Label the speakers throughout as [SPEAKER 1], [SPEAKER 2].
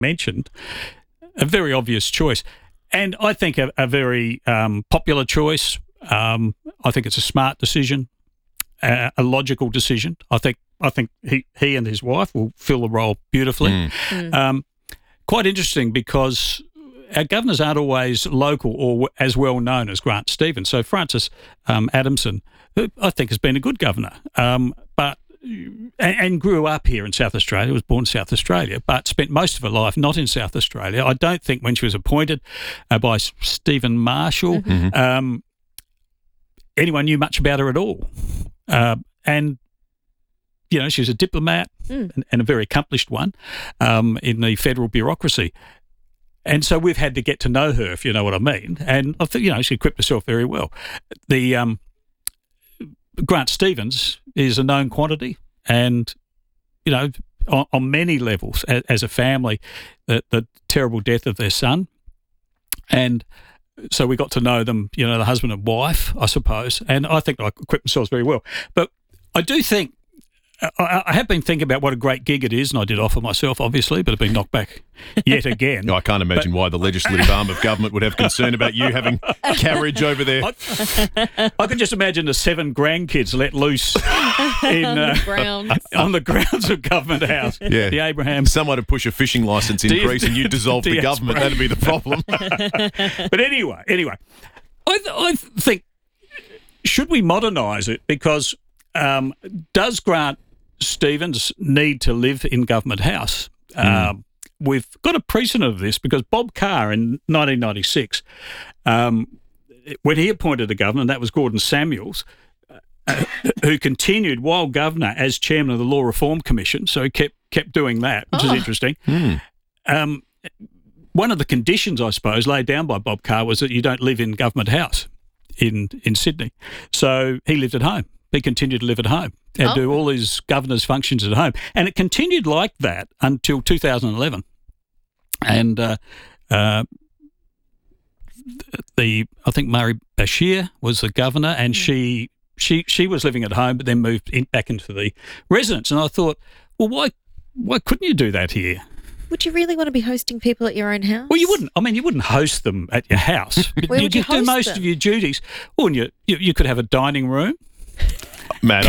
[SPEAKER 1] mentioned, a very obvious choice. And I think a very popular choice. I think it's a smart decision, a logical decision. I think he and his wife will fill the role beautifully. Quite interesting because our governors aren't always local or as well known as Grant Stevens. So Francis Adamson, who I think has been a good governor, but grew up here in South Australia, was born in South Australia, but spent most of her life not in South Australia. I don't think when she was appointed by Stephen Marshall, anyone knew much about her at all. And, you know, she was a diplomat and a very accomplished one in the federal bureaucracy. And so we've had to get to know her, if you know what I mean. And I think, you know, she equipped herself very well. The Grant Stevens is a known quantity and, you know, on many levels as a family, the terrible death of their son. And so we got to know them, you know, the husband and wife, I suppose. And I think they equipped themselves very well. But I do think, I have been thinking about what a great gig it is, and I did offer myself, obviously, but I've been knocked back yet again.
[SPEAKER 2] I can't imagine why the legislative arm of government would have concern about you having carriage over there.
[SPEAKER 1] I could just imagine the 7 grandkids let loose on the grounds of Government House.
[SPEAKER 2] Yeah.
[SPEAKER 1] The Abraham.
[SPEAKER 2] Someone to push a fishing licence increase and you dissolve the government. That'd be the problem.
[SPEAKER 1] But anyway, I think, should we modernise it? Because does Grant Stevens need to live in Government House? We've got a precedent of this because Bob Carr in 1996, when he appointed the governor, and that was Gordon Samuels, who continued while governor as chairman of the Law Reform Commission, so he kept doing that, which is interesting. One of the conditions, I suppose, laid down by Bob Carr was that you don't live in Government House in Sydney. So he lived at home. He continued to live at home and do all his governor's functions at home. And it continued like that until 2011. And I think Murray Bashir was the governor, and she was living at home but then moved back into the residence. And I thought, well, why couldn't you do that here?
[SPEAKER 3] Would you really want to be hosting people at your own house?
[SPEAKER 1] Well, you wouldn't. I mean, you wouldn't host them at your house.
[SPEAKER 3] Where would you
[SPEAKER 1] do most of your duties. Well, and you could have a dining room.
[SPEAKER 2] Man,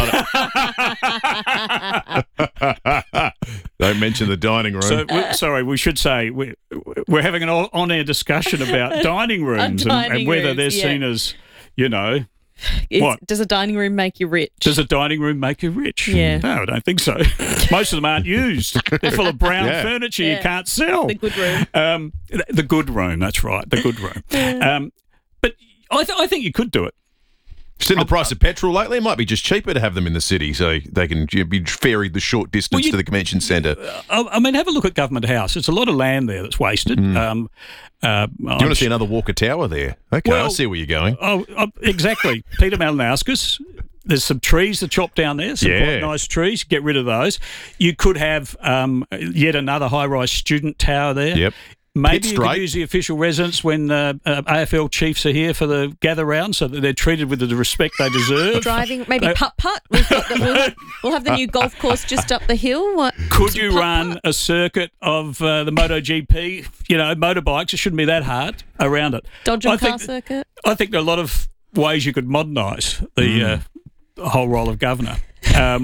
[SPEAKER 2] don't mention the dining room.
[SPEAKER 1] So, we should say we're having an on-air discussion about dining rooms and whether they're seen as, you know, what?
[SPEAKER 3] Does a dining room make you rich?
[SPEAKER 1] Does a dining room make you rich?
[SPEAKER 3] Yeah.
[SPEAKER 1] No, I don't think so. Most of them aren't used. They're full of brown furniture you can't sell.
[SPEAKER 3] The good room.
[SPEAKER 1] The good room, that's right, the good room. But I think you could do it.
[SPEAKER 2] Seen the price of petrol lately? It might be just cheaper to have them in the city so they can be ferried the short distance to the convention centre.
[SPEAKER 1] I mean, have a look at Government House. It's a lot of land there that's wasted.
[SPEAKER 2] Do you want to see another Walker Tower there? Okay, I see where you're going.
[SPEAKER 1] Exactly. Peter Malinauskas. There's some trees to chop down there, some quite nice trees. Get rid of those. You could have yet another high-rise student tower there. Yep. Maybe you could use the official residence when AFL chiefs are here for the gather round so that they're treated with the respect they deserve.
[SPEAKER 3] Driving, maybe putt-putt. We'll have the new golf course just up the hill.
[SPEAKER 1] Could you run a circuit of the MotoGP, you know, motorbikes? It shouldn't be that hard around it.
[SPEAKER 3] Dodgem car circuit?
[SPEAKER 1] I think there are a lot of ways you could modernise the whole role of governor. No,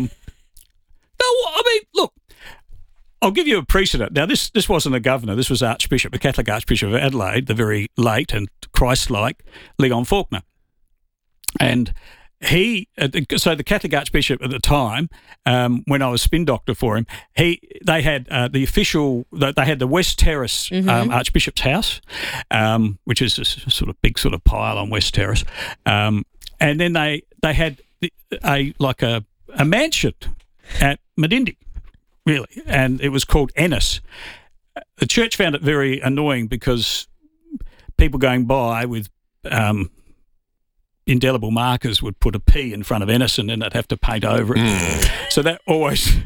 [SPEAKER 1] I mean, look, I'll give you a precedent. Now, this wasn't a governor. This was Archbishop, the Catholic Archbishop of Adelaide, the very late and Christ-like Leon Faulkner. And so the Catholic Archbishop at the time, when I was spin doctor for him, they had the West Terrace Archbishop's house, which is a sort of big sort of pile on West Terrace, and then they had a mansion at Medindi. Really, and it was called Ennis. The church found it very annoying because people going by with indelible markers would put a P in front of Ennis and then they'd have to paint over it. So that always,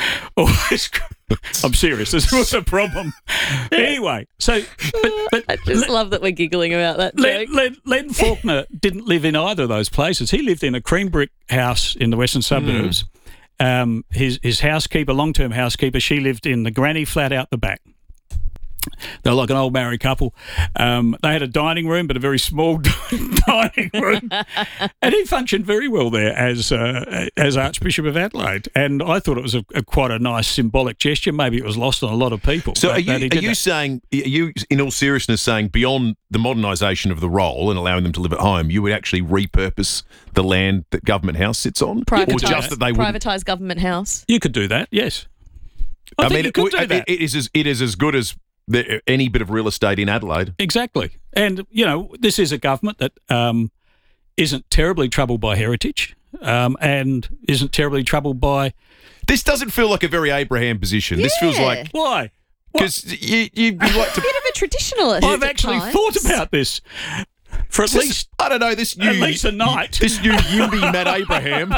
[SPEAKER 1] I'm serious, this was a problem. Anyway, so... But
[SPEAKER 3] I just love that we're giggling about that joke.
[SPEAKER 1] Len Faulkner didn't live in either of those places. He lived in a cream brick house in the western suburbs. His housekeeper, long-term housekeeper, she lived in the granny flat out the back. They were like an old married couple. They had a dining room, but a very small dining room. And he functioned very well there as Archbishop of Adelaide. And I thought it was quite a nice symbolic gesture. Maybe it was lost on a lot of people.
[SPEAKER 2] So are you in all seriousness saying beyond the modernisation of the role and allowing them to live at home, you would actually repurpose the land that Government House sits on? Or just that they would
[SPEAKER 3] privatise Government House?
[SPEAKER 1] You could do that, yes. I mean, you could do that.
[SPEAKER 2] It is as good as any bit of real estate in Adelaide.
[SPEAKER 1] Exactly. And, this is a government that isn't terribly troubled by heritage and isn't terribly troubled by...
[SPEAKER 2] This doesn't feel like a very Abraham position.
[SPEAKER 3] Yeah.
[SPEAKER 2] This feels like...
[SPEAKER 1] Why?
[SPEAKER 2] Because you'd like to...
[SPEAKER 3] A bit of a traditionalist.
[SPEAKER 1] I've actually thought about this for at least...
[SPEAKER 2] I don't know, at least
[SPEAKER 1] a night.
[SPEAKER 2] This new Yimby Matt Abraham.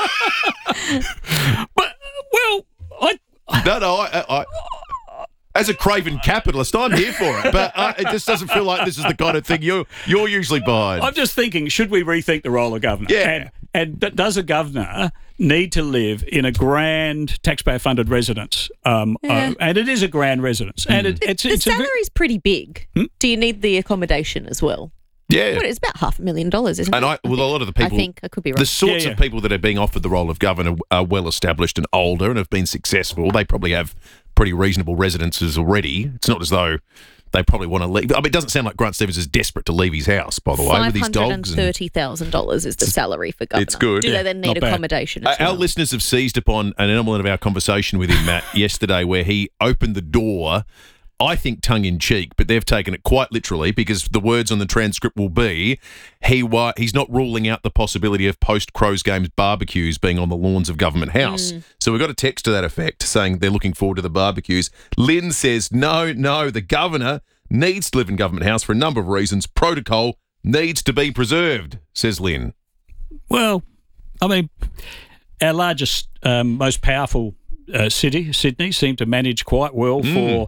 [SPEAKER 1] But, well,
[SPEAKER 2] I as a craven capitalist, I'm here for it. But it just doesn't feel like this is the kind of thing you're usually behind.
[SPEAKER 1] I'm just thinking, should we rethink the role of governor?
[SPEAKER 2] Yeah.
[SPEAKER 1] And does a governor need to live in a grand taxpayer-funded residence? And it is a grand residence. And
[SPEAKER 3] the salary's pretty big. Do you need the accommodation as well?
[SPEAKER 2] Yeah.
[SPEAKER 3] Well, it's about $500,000, isn't it?
[SPEAKER 2] And a lot of the people...
[SPEAKER 3] I think I could be right.
[SPEAKER 2] The sorts of people that are being offered the role of governor are well established and older and have been successful. They probably have pretty reasonable residences already. It's not as though they probably want to leave. I mean, it doesn't sound like Grant Stevens is desperate to leave his house, by the way, with his dogs.
[SPEAKER 3] $530,000 is the salary for governor.
[SPEAKER 2] It's good.
[SPEAKER 3] Do they then need accommodation as well?
[SPEAKER 2] Our listeners have seized upon an element of our conversation with him, Matt, yesterday, where he opened the door, I think tongue-in-cheek, but they've taken it quite literally because the words on the transcript will be he's not ruling out the possibility of post-Crows Games barbecues being on the lawns of Government House. So we've got a text to that effect saying they're looking forward to the barbecues. Lynn says, no, the governor needs to live in Government House for a number of reasons. Protocol needs to be preserved, says Lynn.
[SPEAKER 1] Well, I mean, our largest, most powerful city, Sydney, seemed to manage quite well for...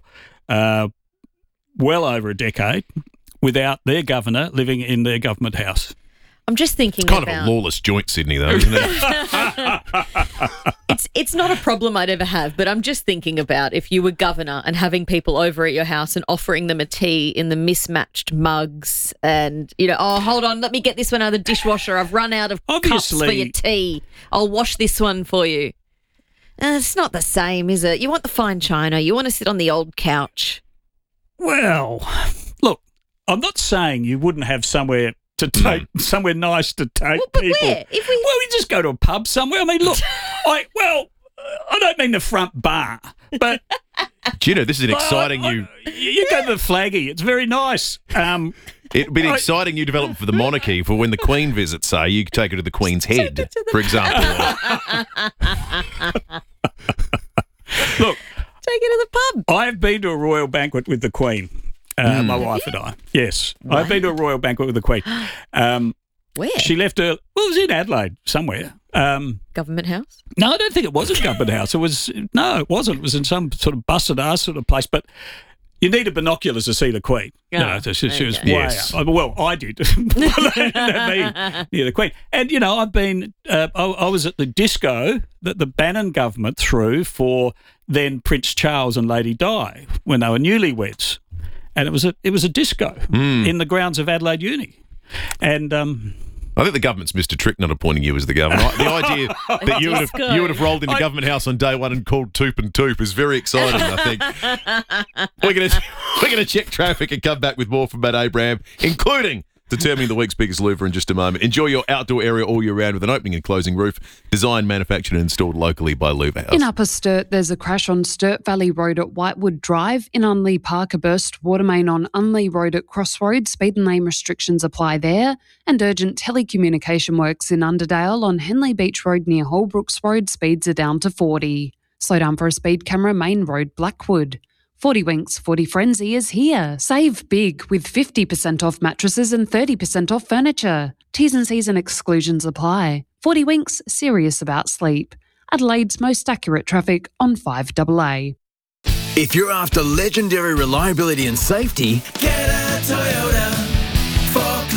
[SPEAKER 1] well over a decade without their governor living in their government house.
[SPEAKER 3] I'm just thinking
[SPEAKER 2] it's kind of a lawless joint, Sydney, though, isn't it?
[SPEAKER 3] It's not a problem I'd ever have, but I'm just thinking about if you were governor and having people over at your house and offering them a tea in the mismatched mugs and, oh, hold on, let me get this one out of the dishwasher. I've run out of cups for your tea. I'll wash this one for you. It's not the same, is it? You want the fine china. You want to sit on the old couch.
[SPEAKER 1] Well, look, I'm not saying you wouldn't have somewhere to take, somewhere nice to take
[SPEAKER 3] but
[SPEAKER 1] people.
[SPEAKER 3] Where?
[SPEAKER 1] We just go to a pub somewhere. I mean, look, I don't mean the front bar, but...
[SPEAKER 2] Do you know, this is an exciting new...
[SPEAKER 1] You go to the Flaggy. It's very nice.
[SPEAKER 2] It'd be an exciting new development for the monarchy for when the Queen visits, say, you could take her to the Queen's Head, for example.
[SPEAKER 1] Look.
[SPEAKER 3] Take her to the pub.
[SPEAKER 1] I've been to a royal banquet with the Queen, my wife and I. Yes. Wow. I've been to a royal banquet with the Queen.
[SPEAKER 3] Where?
[SPEAKER 1] She left her... Well, it was in Adelaide somewhere.
[SPEAKER 3] Government House?
[SPEAKER 1] No, I don't think it was a Government House. It wasn't. It was in some sort of busted ass sort of place. But you needed binoculars to see the Queen. She was way out. Well, I did. Me near the Queen. And, I've been... I was at the disco that the Bannon government threw for then Prince Charles and Lady Di when they were newlyweds. And it was a disco in the grounds of Adelaide Uni. And...
[SPEAKER 2] I think the government's missed a trick not appointing you as the governor. The idea that you would have rolled into Government House on day one and called Toop and Toop is very exciting, I think. We're gonna check traffic and come back with more from Matt Abraham, including determining the week's biggest loser in just a moment. Enjoy your outdoor area all year round with an opening and closing roof, designed, manufactured and installed locally by Louva House.
[SPEAKER 4] In Upper Sturt, there's a crash on Sturt Valley Road at Whitewood Drive. In Unley Park, a burst water main on Unley Road at Crossroads. Speed and lane restrictions apply there. And urgent telecommunication works in Underdale on Henley Beach Road near Holbrooks Road. Speeds are down to 40. Slow down for a speed camera, Main Road, Blackwood. 40 Winks 40 Frenzy is here. Save big with 50% off mattresses and 30% off furniture. T's and C's and exclusions apply. 40 Winks, serious about sleep. Adelaide's most accurate traffic on 5AA.
[SPEAKER 5] If you're after legendary reliability and safety, get a Toyota forklift.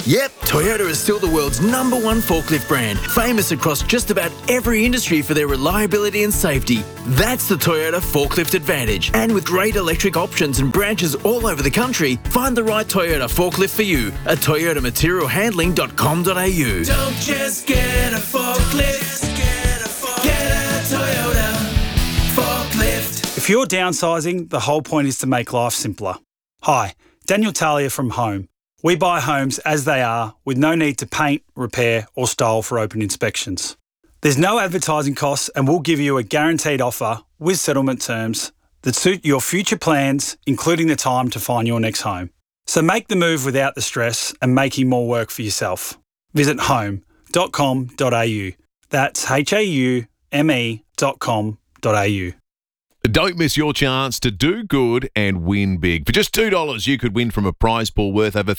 [SPEAKER 5] Yep, Toyota is still the world's #1 forklift brand, famous across just about every industry for their reliability and safety. That's the Toyota Forklift Advantage. And with great electric options and branches all over the country, find the right Toyota forklift for you at toyotamaterialhandling.com.au.
[SPEAKER 6] Don't just get a forklift, get a Toyota forklift.
[SPEAKER 7] If you're downsizing, the whole point is to make life simpler. Hi, Daniel Talia from Home. We buy homes as they are with no need to paint, repair or style for open inspections. There's no advertising costs and we'll give you a guaranteed offer with settlement terms that suit your future plans, including the time to find your next home. So make the move without the stress and making more work for yourself. Visit home.com.au. That's HAUME.com.au.
[SPEAKER 2] Don't miss your chance to do good and win big. For just $2, you could win from a prize pool worth over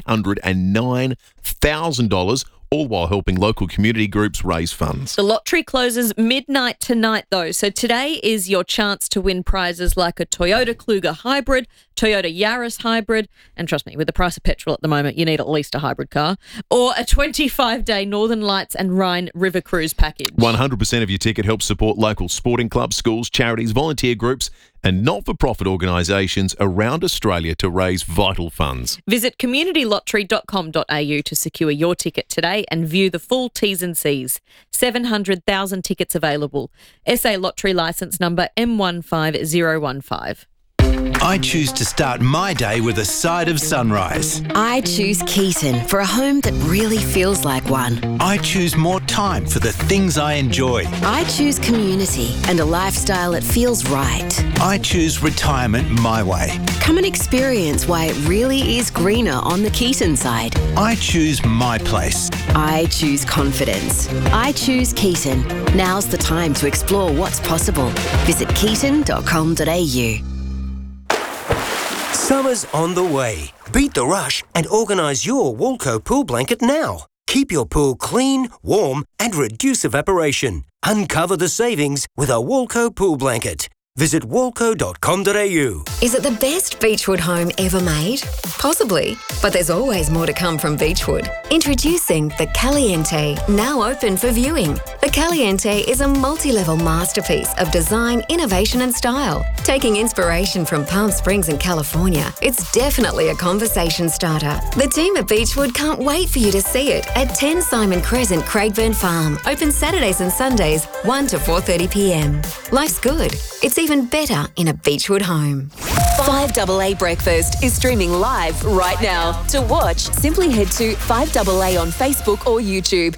[SPEAKER 2] $309,000, all while helping local community groups raise funds.
[SPEAKER 3] The lottery closes midnight tonight, though. So today is your chance to win prizes like a Toyota Kluger Hybrid, Toyota Yaris Hybrid, and trust me, with the price of petrol at the moment, you need at least a hybrid car, or a 25-day Northern Lights and Rhine River Cruise package.
[SPEAKER 2] 100% of your ticket helps support local sporting clubs, schools, charities, volunteer groups, and not-for-profit organisations around Australia to raise vital funds.
[SPEAKER 3] Visit communitylottery.com.au to secure your ticket today and view the full T's and C's. 700,000 tickets available. SA Lottery licence number M15015.
[SPEAKER 8] I choose to start my day with a side of sunrise.
[SPEAKER 9] I choose Keaton for a home that really feels like one.
[SPEAKER 8] I choose more time for the things I enjoy.
[SPEAKER 9] I choose community and a lifestyle that feels right.
[SPEAKER 8] I choose retirement my way.
[SPEAKER 9] Come and experience why it really is greener on the Keaton side.
[SPEAKER 8] I choose my place.
[SPEAKER 9] I choose confidence. I choose Keaton. Now's the time to explore what's possible. Visit keaton.com.au.
[SPEAKER 10] Summer's on the way. Beat the rush and organise your Walco pool blanket now. Keep your pool clean, warm and reduce evaporation. Uncover the savings with a Walco pool blanket. Visit walco.com.au.
[SPEAKER 11] Is it the best Beechwood home ever made? Possibly, but there's always more to come from Beechwood. Introducing the Caliente, now open for viewing. The Caliente is a multi-level masterpiece of design, innovation and style. Taking inspiration from Palm Springs and California, it's definitely a conversation starter. The team at Beechwood can't wait for you to see it at 10 Simon Crescent, Craigburn Farm. Open Saturdays and Sundays, 1 to 4:30pm. Life's good. It's even better in a Beechwood home.
[SPEAKER 12] 5AA Breakfast is streaming live right now. To watch, simply head to 5AA on Facebook or YouTube.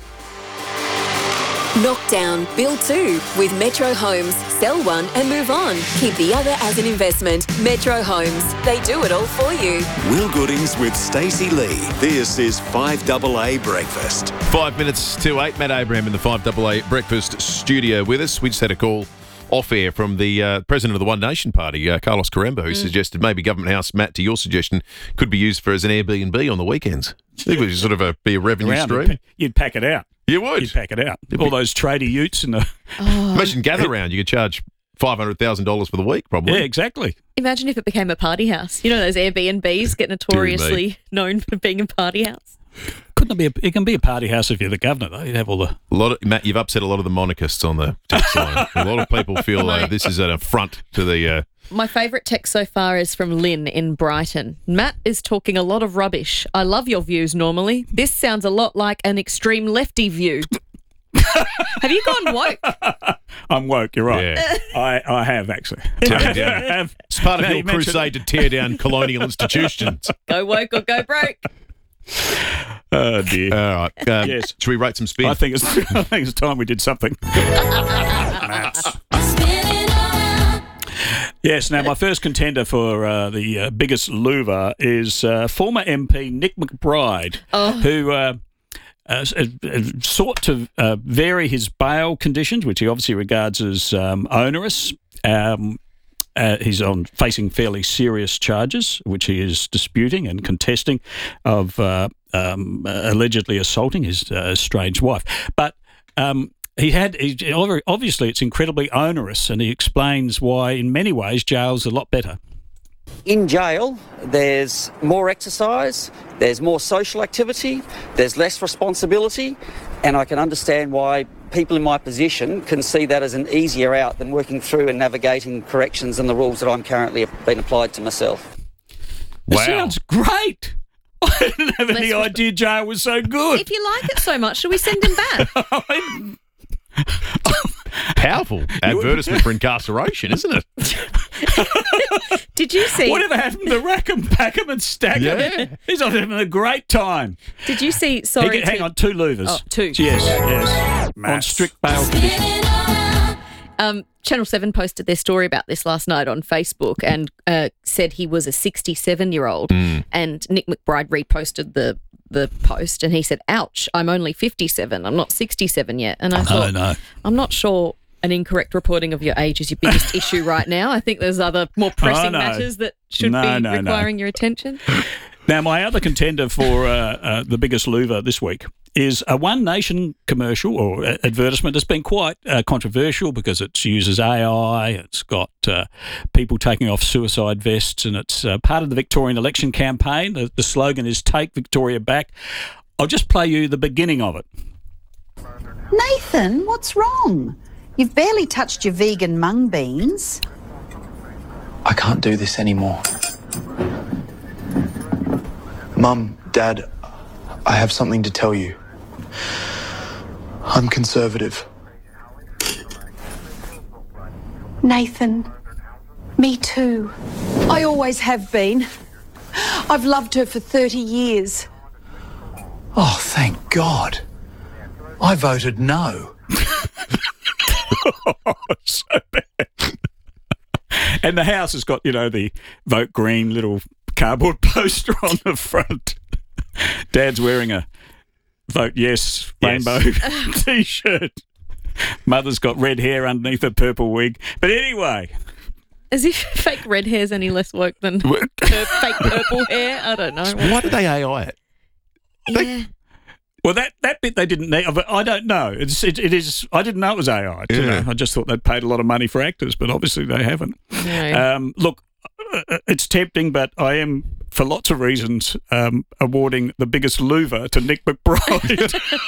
[SPEAKER 12] Knock down, build two with Metro Homes. Sell one and move on. Keep the other as an investment. Metro Homes. They do it all for you.
[SPEAKER 13] Will Goodings with Stacey Lee. This is 5AA Breakfast.
[SPEAKER 2] 5 minutes to 8. Matt Abraham in the 5AA Breakfast studio with us. We just had a call off-air from the president of the One Nation Party, Carlos Caremba, who suggested maybe Government House, Matt, to your suggestion, could be used as an Airbnb on the weekends. I think it would sort of be a revenue stream.
[SPEAKER 1] You'd pack it out.
[SPEAKER 2] You would?
[SPEAKER 1] You'd pack it out. All those tradie utes in the...
[SPEAKER 2] Imagine gather round. You could charge $500,000 for the week, probably.
[SPEAKER 1] Yeah, exactly.
[SPEAKER 3] Imagine if it became a party house. You know those Airbnbs get notoriously known for being a party house?
[SPEAKER 1] Couldn't it be? It can be a party house if you're the governor, though. You'd have all the...
[SPEAKER 2] Matt, you've upset a lot of the monarchists on the text line. A lot of people feel this is an affront to the...
[SPEAKER 3] My favourite text so far is from Lynn in Brighton. Matt is talking a lot of rubbish. I love your views normally. This sounds a lot like an extreme lefty view. Have you gone woke?
[SPEAKER 1] I'm woke, you're right.
[SPEAKER 2] Yeah.
[SPEAKER 1] I have, actually.
[SPEAKER 2] It's part of your crusade to tear down colonial institutions.
[SPEAKER 3] Go woke or go broke.
[SPEAKER 1] Oh, dear.
[SPEAKER 2] All right.
[SPEAKER 1] Yes.
[SPEAKER 2] Should we rate some spin?
[SPEAKER 1] I think it's time we did something. Yes, now my first contender for the biggest louver is former MP Nick McBride, who sought to vary his bail conditions, which he obviously regards as onerous. He's facing fairly serious charges, which he is disputing and contesting, of allegedly assaulting his estranged wife. But obviously it's incredibly onerous, and he explains why, in many ways, jail's a lot better.
[SPEAKER 14] In jail, there's more exercise, there's more social activity, there's less responsibility, and I can understand why people in my position can see that as an easier out than working through and navigating corrections and the rules that I'm currently being applied to myself.
[SPEAKER 1] Wow. It sounds great. I didn't have any idea jail was so good.
[SPEAKER 3] If you like it so much, should we send him back?
[SPEAKER 2] Powerful advertisement for incarceration, isn't it?
[SPEAKER 3] Did you see...
[SPEAKER 1] Whatever happened to Rackham, Packham and Stackham?
[SPEAKER 2] Yeah.
[SPEAKER 1] He's having a great time.
[SPEAKER 3] Did you see...
[SPEAKER 1] Hang on, 2 louvers.
[SPEAKER 3] Oh, 2.
[SPEAKER 1] Yes. On strict bail conditions.
[SPEAKER 3] Channel 7 posted their story about this last night on Facebook and said he was a 67-year-old. And Nick McBride reposted the post and he said, ouch, I'm only 57. I'm not 67 yet. And I thought,
[SPEAKER 1] no.
[SPEAKER 3] I'm not sure an incorrect reporting of your age is your biggest issue right now. I think there's other more pressing matters that should be requiring your attention.
[SPEAKER 1] Now, my other contender for the biggest louver this week is a One Nation commercial or advertisement that's been quite controversial because it uses AI, it's got people taking off suicide vests, and it's part of the Victorian election campaign. The slogan is Take Victoria Back. I'll just play you the beginning of it.
[SPEAKER 15] Nathan, what's wrong? You've barely touched your vegan mung beans.
[SPEAKER 16] I can't do this anymore. Mum, Dad, I have something to tell you. I'm conservative.
[SPEAKER 15] Nathan, me too. I always have been. I've loved her for 30 years.
[SPEAKER 16] Oh, thank God. I voted no.
[SPEAKER 1] So bad. And the house has got, the Vote Green little cardboard poster on the front. Dad's wearing a Vote Yes rainbow T-shirt. Mother's got red hair underneath a purple wig. But anyway.
[SPEAKER 3] As if fake red hair's any less woke than fake purple hair. I don't know.
[SPEAKER 2] Why did they AI it?
[SPEAKER 3] Yeah.
[SPEAKER 1] Well, that bit they didn't need. I don't know. It is. I didn't know it was AI. I just thought they'd paid a lot of money for actors, but obviously they haven't.
[SPEAKER 3] No.
[SPEAKER 1] Look, it's tempting, but I am, for lots of reasons, awarding the biggest louver to Nick McBride.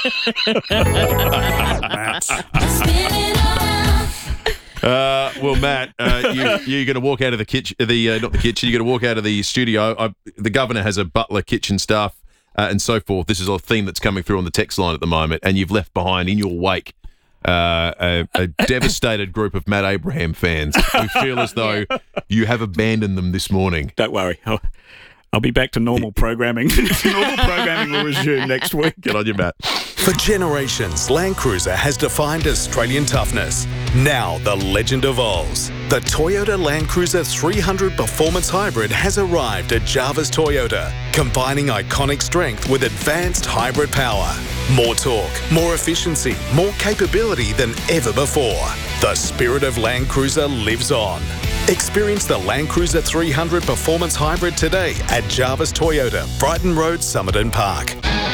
[SPEAKER 2] Well, Matt, you're going to walk out of the kitchen. Not the kitchen. You're going to walk out of the studio. The governor has a butler, kitchen staff. And so forth. This is a theme that's coming through on the text line at the moment, and you've left behind in your wake a devastated group of Matt Abraham fans who feel as though you have abandoned them this morning.
[SPEAKER 1] Don't worry. I'll be back to normal programming. Normal programming will resume next week.
[SPEAKER 2] Get on your Matt.
[SPEAKER 17] For generations, Land Cruiser has defined Australian toughness. Now the legend evolves. The Toyota Land Cruiser 300 Performance Hybrid has arrived at Jarvis Toyota, combining iconic strength with advanced hybrid power. More torque, more efficiency, more capability than ever before. The spirit of Land Cruiser lives on. Experience the Land Cruiser 300 Performance Hybrid today at Jarvis Toyota, Brighton Road, Somerton Park.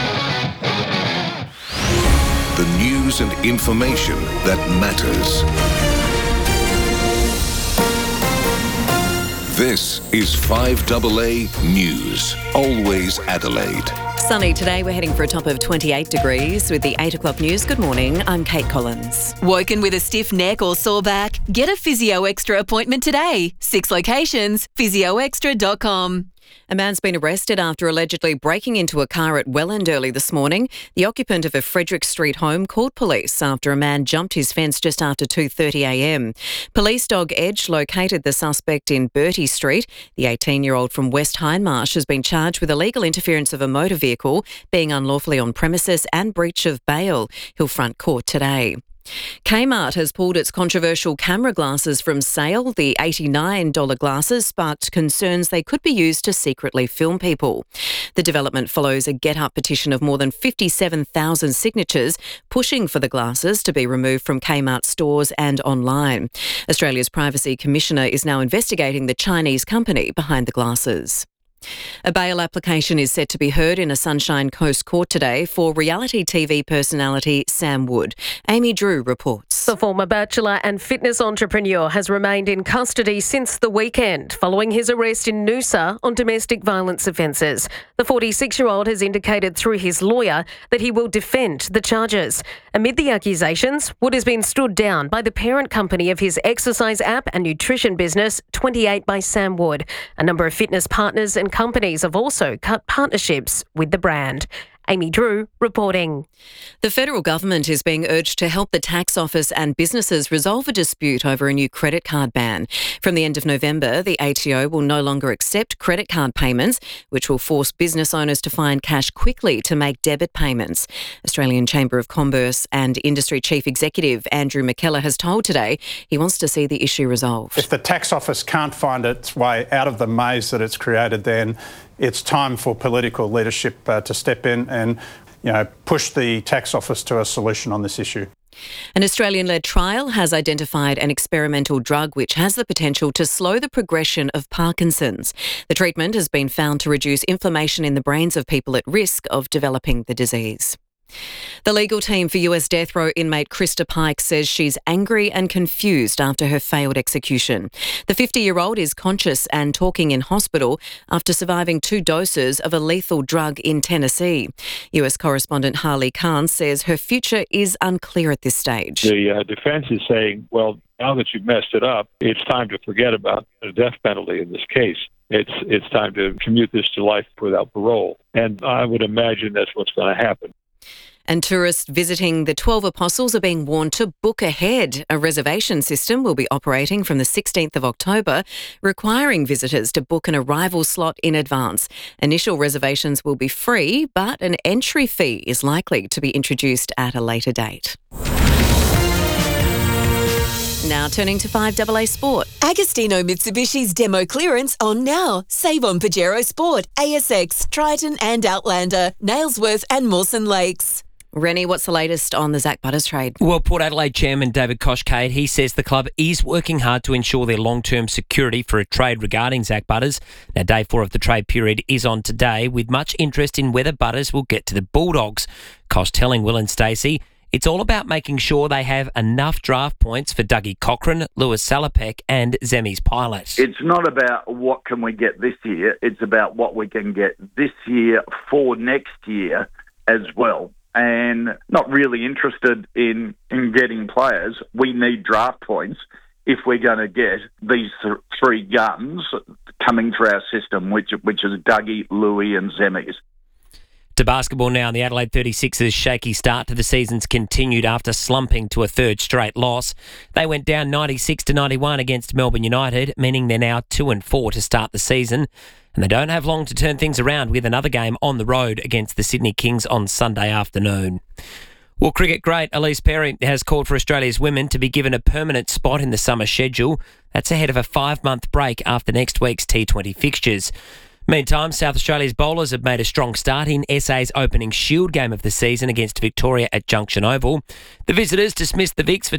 [SPEAKER 18] The news and information that matters. This is 5AA News. Always Adelaide.
[SPEAKER 19] Sunny today. We're heading for a top of 28 degrees with the 8 o'clock news. Good morning. I'm Kate Collins.
[SPEAKER 12] Woken with a stiff neck or sore back? Get a Physio Extra appointment today. 6 locations, physioextra.com.
[SPEAKER 19] A man's been arrested after allegedly breaking into a car at Welland early this morning. The occupant of a Frederick Street home called police after a man jumped his fence just after 2:30am. Police dog Edge located the suspect in Bertie Street. The 18-year-old from West Hindmarsh has been charged with illegal interference of a motor vehicle, being unlawfully on premises and breach of bail. He'll front court today. Kmart has pulled its controversial camera glasses from sale. The $89 glasses sparked concerns they could be used to secretly film people. The development follows a get-up petition of more than 57,000 signatures pushing for the glasses to be removed from Kmart stores and online. Australia's Privacy Commissioner is now investigating the Chinese company behind the glasses. A bail application is set to be heard in a Sunshine Coast court today for reality TV personality Sam Wood. Amy Drew reports.
[SPEAKER 20] The former bachelor and fitness entrepreneur has remained in custody since the weekend following his arrest in Noosa on domestic violence offences. The 46-year-old has indicated through his lawyer that he will defend the charges. Amid the accusations, Wood has been stood down by the parent company of his exercise app and nutrition business, 28 by Sam Wood. A number of fitness partners and companies have also cut partnerships with the brand. Amy Drew reporting.
[SPEAKER 19] The federal government is being urged to help the tax office and businesses resolve a dispute over a new credit card ban. From the end of November, the ATO will no longer accept credit card payments, which will force business owners to find cash quickly to make debit payments. Australian Chamber of Commerce and Industry Chief Executive Andrew McKellar has told Today he wants to see the issue resolved.
[SPEAKER 21] If the tax office can't find its way out of the maze that it's created, then it's time for political leadership to step in and, push the tax office to a solution on this issue.
[SPEAKER 19] An Australian-led trial has identified an experimental drug which has the potential to slow the progression of Parkinson's. The treatment has been found to reduce inflammation in the brains of people at risk of developing the disease. The legal team for US death row inmate Krista Pike says she's angry and confused after her failed execution. The 50-year-old is conscious and talking in hospital after surviving 2 doses of a lethal drug in Tennessee. US correspondent Harley Khan says her future is unclear at this stage.
[SPEAKER 22] The defence is saying, well, now that you've messed it up, it's time to forget about the death penalty in this case. It's time to commute this to life without parole. And I would imagine that's what's going to happen.
[SPEAKER 19] And tourists visiting the 12 Apostles are being warned to book ahead. A reservation system will be operating from the 16th of October, requiring visitors to book an arrival slot in advance. Initial reservations will be free, but an entry fee is likely to be introduced at a later date. Now turning to 5AA Sport.
[SPEAKER 12] Agostino Mitsubishi's demo clearance on now. Save on Pajero Sport, ASX, Triton and Outlander, Nailsworth and Mawson Lakes.
[SPEAKER 19] Rennie, what's the latest on the Zach Butters trade?
[SPEAKER 23] Well, Port Adelaide chairman David Koshkade, he says the club is working hard to ensure their long-term security for a trade regarding Zach Butters. Now, day 4 of the trade period is on today, with much interest in whether Butters will get to the Bulldogs. Kosh telling Will and Stacey, it's all about making sure they have enough draft points for Dougie Cochran, Lewis Salopek and Zemi's Pilot.
[SPEAKER 24] It's not about what can we get this year. It's about what we can get this year for next year as well. And not really interested in getting players. We need draft points if we're going to get these 3 guns coming through our system, which is Dougie, Louis and Zemis.
[SPEAKER 23] To basketball now, the Adelaide 36ers' shaky start to the season's continued after slumping to a 3rd straight loss. They went down 96-91 against Melbourne United, meaning they're now 2-4 to start the season. And they don't have long to turn things around with another game on the road against the Sydney Kings on Sunday afternoon. Well, cricket great Elise Perry has called for Australia's women to be given a permanent spot in the summer schedule. That's ahead of a 5-month break after next week's T20 fixtures. Meantime, South Australia's bowlers have made a strong start in SA's opening Shield game of the season against Victoria at Junction Oval. The visitors dismissed the Vics for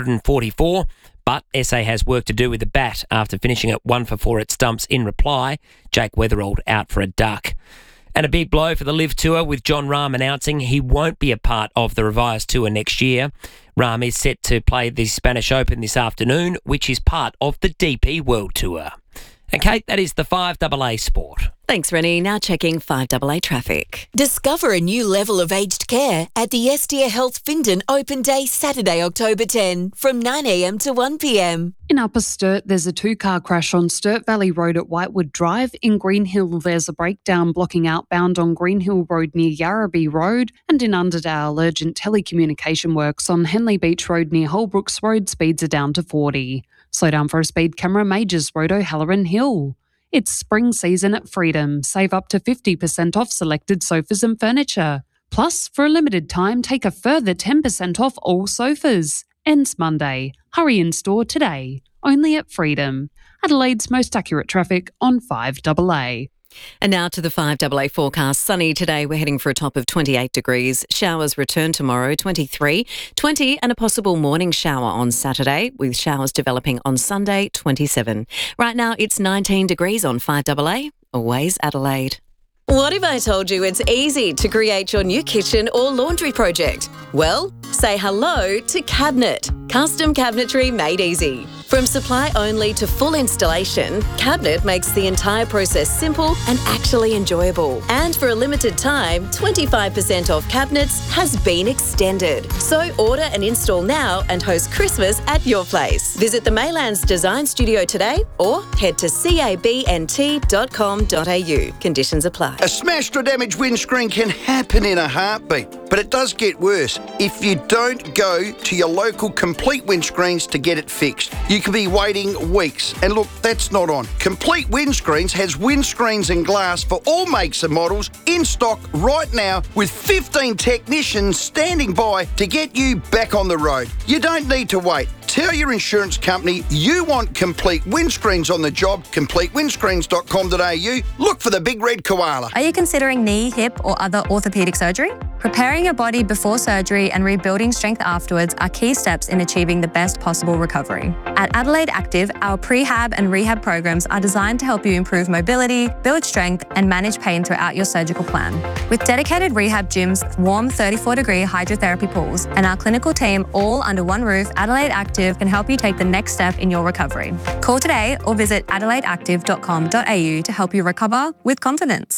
[SPEAKER 23] 244, but SA has work to do with the bat after finishing at 1 for 4 at stumps in reply. Jake Weatherald out for a duck. And a big blow for the Live Tour, with Jon Rahm announcing he won't be a part of the revised tour next year. Rahm is set to play the Spanish Open this afternoon, which is part of the DP World Tour. And Kate, that is the 5AA Sport.
[SPEAKER 19] Thanks, Rennie. Now checking 5AA traffic.
[SPEAKER 12] Discover a new level of aged care at the Estia Health Findon Open Day Saturday, October 10 from 9am to 1pm.
[SPEAKER 4] In Upper Sturt, there's a 2-car crash on Sturt Valley Road at Whitewood Drive. In Greenhill, there's a breakdown blocking outbound on Greenhill Road near Yarrabee Road. And in Underdale, urgent telecommunication works on Henley Beach Road near Holbrooks Road. Speeds are down to 40. Slow down for a speed camera, Majors Road, O'Halloran Hill. It's spring season at Freedom. Save up to 50% off selected sofas and furniture. Plus, for a limited time, take a further 10% off all sofas. Ends Monday. Hurry in store today. Only at Freedom. Adelaide's most accurate traffic on 5AA.
[SPEAKER 19] And now to the 5AA forecast. Sunny today, we're heading for a top of 28 degrees. Showers return tomorrow, 23, 20 and a possible morning shower on Saturday, with showers developing on Sunday, 27. Right now it's 19 degrees on 5AA. Always Adelaide.
[SPEAKER 12] What if I told you it's easy to create your new kitchen or laundry project? Well, say hello to Cabinet. Custom cabinetry made easy. From supply only to full installation, Cabinet makes the entire process simple and actually enjoyable. And for a limited time, 25% off cabinets has been extended. So order and install now and host Christmas at your place. Visit the Maylands Design Studio today or head to cabnt.com.au. Conditions apply.
[SPEAKER 5] A smashed or damaged windscreen can happen in a heartbeat, but it does get worse if you don't go to your local Complete Windscreens to get it fixed. You could be waiting weeks. And look, that's not on. Complete Windscreens has windscreens and glass for all makes and models in stock right now with 15 technicians standing by to get you back on the road. You don't need to wait. Tell your insurance company you want Complete Windscreens on the job. CompleteWindscreens.com.au. Look for the big red koala.
[SPEAKER 6] Are you considering knee, hip or other orthopaedic surgery? Preparing your body before surgery and rebuilding strength afterwards are key steps in achieving the best possible recovery. At Adelaide Active, our prehab and rehab programs are designed to help you improve mobility, build strength and manage pain throughout your surgical plan. With dedicated rehab gyms, warm 34-degree hydrotherapy pools and our clinical team all under one roof, Adelaide Active can help you take the next step in your recovery. Call today or visit adelaideactive.com.au to help you recover with confidence.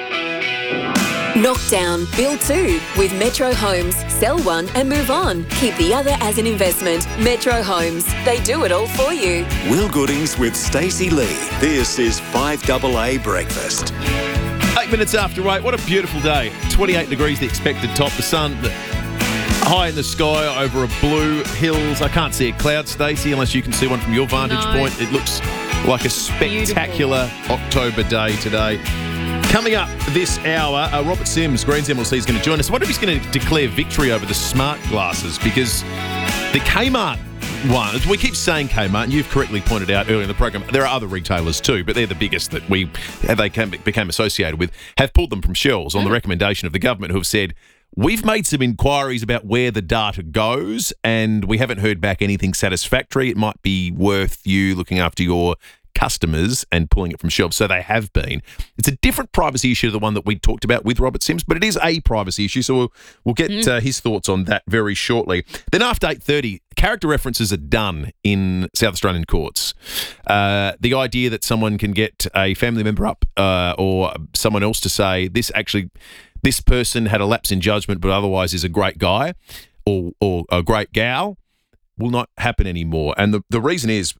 [SPEAKER 12] Knockdown, build two with Metro Homes. Sell one and move on. Keep the other as an investment. Metro Homes. They do it all for you.
[SPEAKER 13] Will Goodings with Stacey Lee. This is 5AA Breakfast.
[SPEAKER 2] 8 minutes after 8. What a beautiful day. 28 degrees the expected top. The sun high in the sky over a blue hills. I can't see a cloud, Stacey, unless you can see one from your vantage point. It looks like a spectacular October day today. Coming up this hour, Robert Sims, Greens MLC, is going to join us. I wonder if he's going to declare victory over the smart glasses, because the Kmart ones, we keep saying Kmart, and you've correctly pointed out earlier in the program, there are other retailers too, but they're the biggest that became associated with, have pulled them from shelves on the recommendation of the government, who have said, we've made some inquiries about where the data goes, and we haven't heard back anything satisfactory. It might be worth you looking after your customers and pulling it from shelves. So they have been. It's a different privacy issue to the one that we talked about with Robert Sims, but it is a privacy issue. So we'll get his thoughts on that very shortly. Then after 8:30, character references are done in South Australian courts. The idea that someone can get a family member up or someone else to say, this person had a lapse in judgment, but otherwise is a great guy or a great gal, will not happen anymore. And the reason is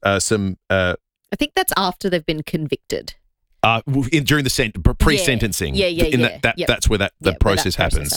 [SPEAKER 3] I think that's after they've been convicted.
[SPEAKER 2] During the pre-sentencing.
[SPEAKER 3] Yeah.
[SPEAKER 2] That's where that process happens.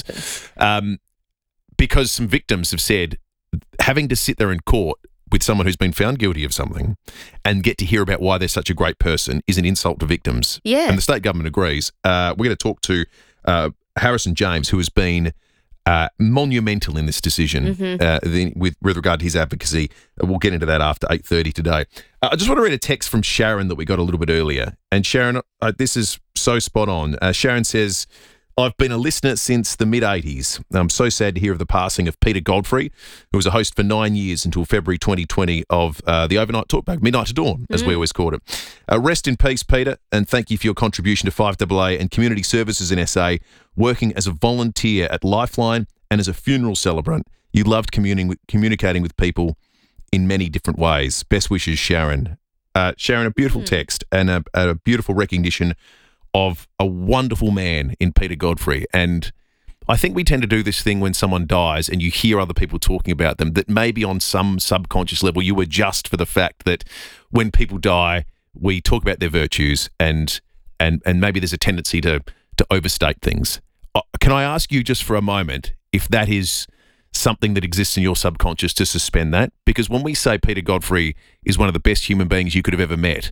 [SPEAKER 2] Because some victims have said having to sit there in court with someone who's been found guilty of something and get to hear about why they're such a great person is an insult to victims.
[SPEAKER 3] Yeah.
[SPEAKER 2] And the state government agrees. We're going to talk to Harrison James, who has been monumental in this decision with regard to his advocacy. We'll get into that after 8:30 today. I just want to read a text from Sharon that we got a little bit earlier. And Sharon, this is so spot on. Sharon says, I've been a listener since the mid-80s. I'm so sad to hear of the passing of Peter Godfrey, who was a host for 9 years until February 2020 of the overnight talkback, Midnight to Dawn, as we always called it. Rest in peace, Peter, and thank you for your contribution to 5AA and community services in SA, working as a volunteer at Lifeline and as a funeral celebrant. You loved communicating with people in many different ways. Best wishes, Sharon. Sharon, a beautiful text and a beautiful recognition of a wonderful man in Peter Godfrey. And I think we tend to do this thing when someone dies and you hear other people talking about them, that maybe on some subconscious level you adjust for the fact that when people die, we talk about their virtues and maybe there's a tendency to overstate things. Can I ask you just for a moment if that is something that exists in your subconscious, to suspend that? Because when we say Peter Godfrey is one of the best human beings you could have ever met,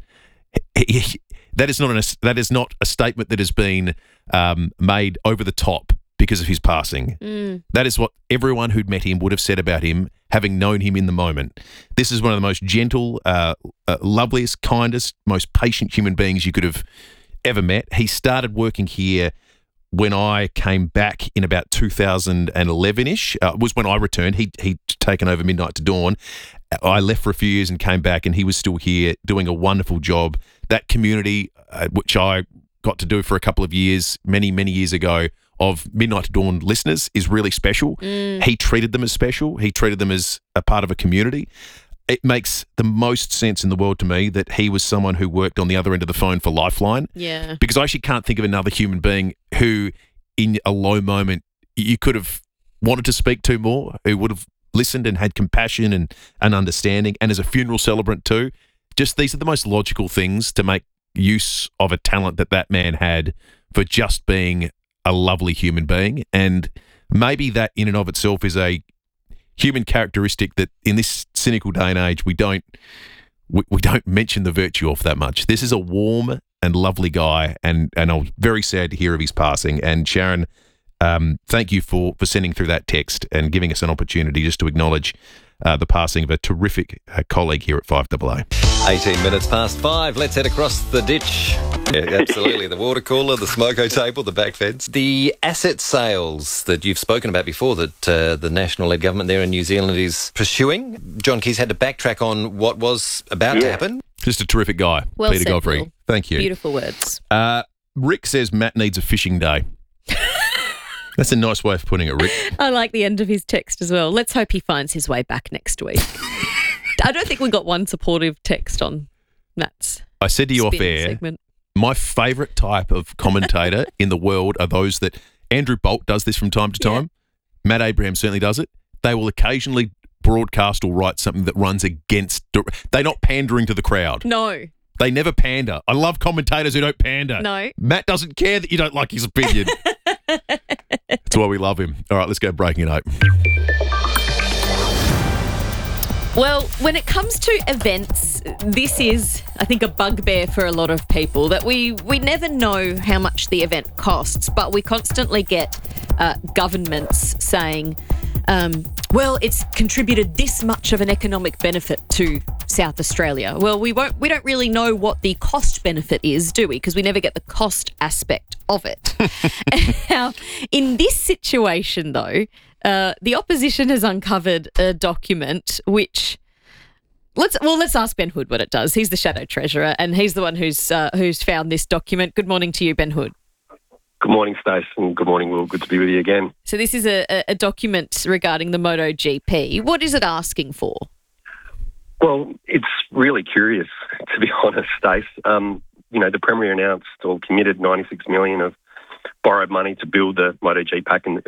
[SPEAKER 2] that is not a statement that has been made over the top because of his passing. That is what everyone who'd met him would have said about him, having known him in the moment. This is one of the most gentle, loveliest, kindest, most patient human beings you could have ever met. He started working here when I came back in about 2011-ish, was when I returned. He'd taken over Midnight to Dawn. I left for a few years and came back, and he was still here doing a wonderful job. That community, which I got to do for a couple of years, many, many years ago, of Midnight to Dawn listeners is really special. He treated them as special. He treated them as a part of a community. It makes the most sense in the world to me that he was someone who worked on the other end of the phone for Lifeline.
[SPEAKER 3] Yeah.
[SPEAKER 2] Because I actually can't think of another human being who, in a low moment, you could have wanted to speak to more, who would have listened and had compassion and understanding, and as a funeral celebrant too. Just these are the most logical things to make use of a talent that man had for just being a lovely human being. And maybe that in and of itself is a human characteristic that in this cynical day and age we don't mention the virtue of that much. This is a warm and lovely guy, and I was very sad to hear of his passing. And Sharon, thank you for sending through that text and giving us an opportunity just to acknowledge the passing of a terrific colleague here at 5AA.
[SPEAKER 7] 18 minutes past 5. Let's head across the ditch. Yeah, absolutely. The water cooler, the smoko table, the back fence. The asset sales that you've spoken about before that the national-led government there in New Zealand is pursuing. John Keys had to backtrack on what was about to happen.
[SPEAKER 2] Just a terrific guy,
[SPEAKER 3] Well
[SPEAKER 2] Peter
[SPEAKER 3] said,
[SPEAKER 2] Godfrey.
[SPEAKER 3] Will.
[SPEAKER 2] Thank you.
[SPEAKER 3] Beautiful words.
[SPEAKER 2] Rick says Matt needs a fishing day. That's a nice way of putting it, Rick.
[SPEAKER 3] I like the end of his text as well. Let's hope he finds his way back next week. I don't think we got one supportive text on Matt's
[SPEAKER 2] I said to you off
[SPEAKER 3] spin
[SPEAKER 2] air,
[SPEAKER 3] segment.
[SPEAKER 2] my favourite type of commentator in the world are those that Andrew Bolt does this from time to time. Matt Abraham certainly does it. They will occasionally broadcast or write something that runs against. They're not pandering to the crowd.
[SPEAKER 3] No.
[SPEAKER 2] They never pander. I love commentators who don't pander.
[SPEAKER 3] No.
[SPEAKER 2] Matt doesn't care that you don't like his opinion. That's why we love him. All right, let's go breaking it open.
[SPEAKER 3] Well, when it comes to events, this is, I think, a bugbear for a lot of people, that we never know how much the event costs, but we constantly get governments saying, well, it's contributed this much of an economic benefit to South Australia. Well, we don't really know what the cost benefit is, do we? Because we never get the cost aspect of it. Now, in this situation, though, the opposition has uncovered a document which let's ask Ben Hood what it does. He's the Shadow Treasurer, and he's the one who's found this document. Good morning to you, Ben Hood.
[SPEAKER 8] Good morning, Stace, and good morning, Will. Good to be with you again.
[SPEAKER 3] So this is a document regarding the MotoGP. What is it asking for?
[SPEAKER 8] Well, it's really curious, to be honest, Stace. The Premier announced or committed $96 million of borrowed money to build the MotoGP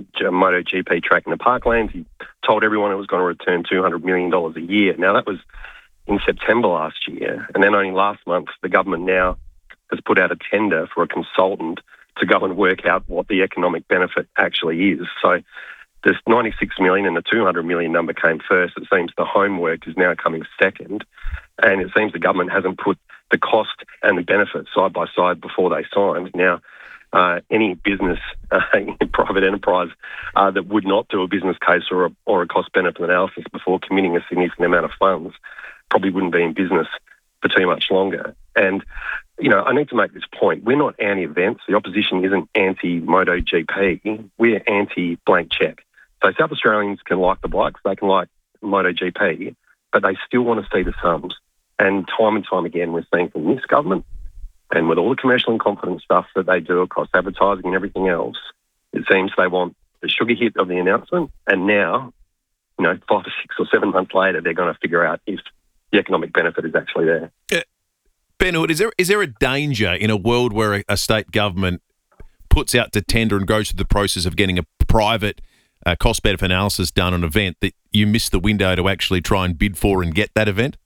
[SPEAKER 8] track in the Parklands. He told everyone it was going to return $200 million a year. Now, that was in September last year. And then only last month, the government now has put out a tender for a consultant to go and work out what the economic benefit actually is. So this $96 million and the $200 million number came first. It seems the homework is now coming second. And it seems the government hasn't put the cost and the benefit side by side before they signed. Now, any business, private enterprise that would not do a business case or a cost-benefit analysis before committing a significant amount of funds probably wouldn't be in business for too much longer. And, I need to make this point. We're not anti-events. The opposition isn't anti-MotoGP. We're anti-blank cheque. So South Australians can like the bikes, they can like MotoGP, but they still want to see the sums. And time again, we're seeing from this government, and with all the commercial and confidence stuff that they do across advertising and everything else, it seems they want the sugar hit of the announcement. And now, 5 or 6 or 7 months later, they're going to figure out if the economic benefit is actually there.
[SPEAKER 2] Ben Hood, is there a danger in a world where a state government puts out to tender and goes through the process of getting a private cost-benefit analysis done on an event that you miss the window to actually try and bid for and get that event?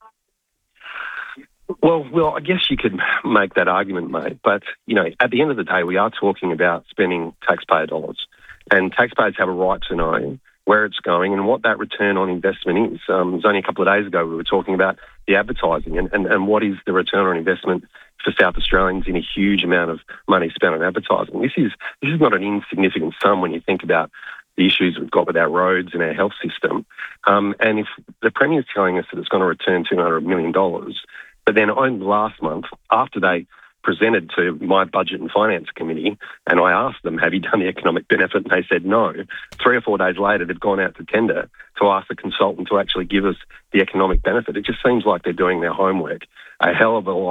[SPEAKER 8] Well, I guess you could make that argument, mate. But, at the end of the day, we are talking about spending taxpayer dollars. And taxpayers have a right to know where it's going and what that return on investment is. It was only a couple of days ago we were talking about the advertising and what is the return on investment for South Australians in a huge amount of money spent on advertising. This is not an insignificant sum when you think about the issues we've got with our roads and our health system. And if the Premier is telling us that it's going to return $200 million, but then only last month, after they presented to my Budget and Finance Committee, and I asked them, have you done the economic benefit? And they said no. 3 or 4 days later, they've gone out to tender to ask the consultant to actually give us the economic benefit. It just seems like they're doing their homework a hell of a lot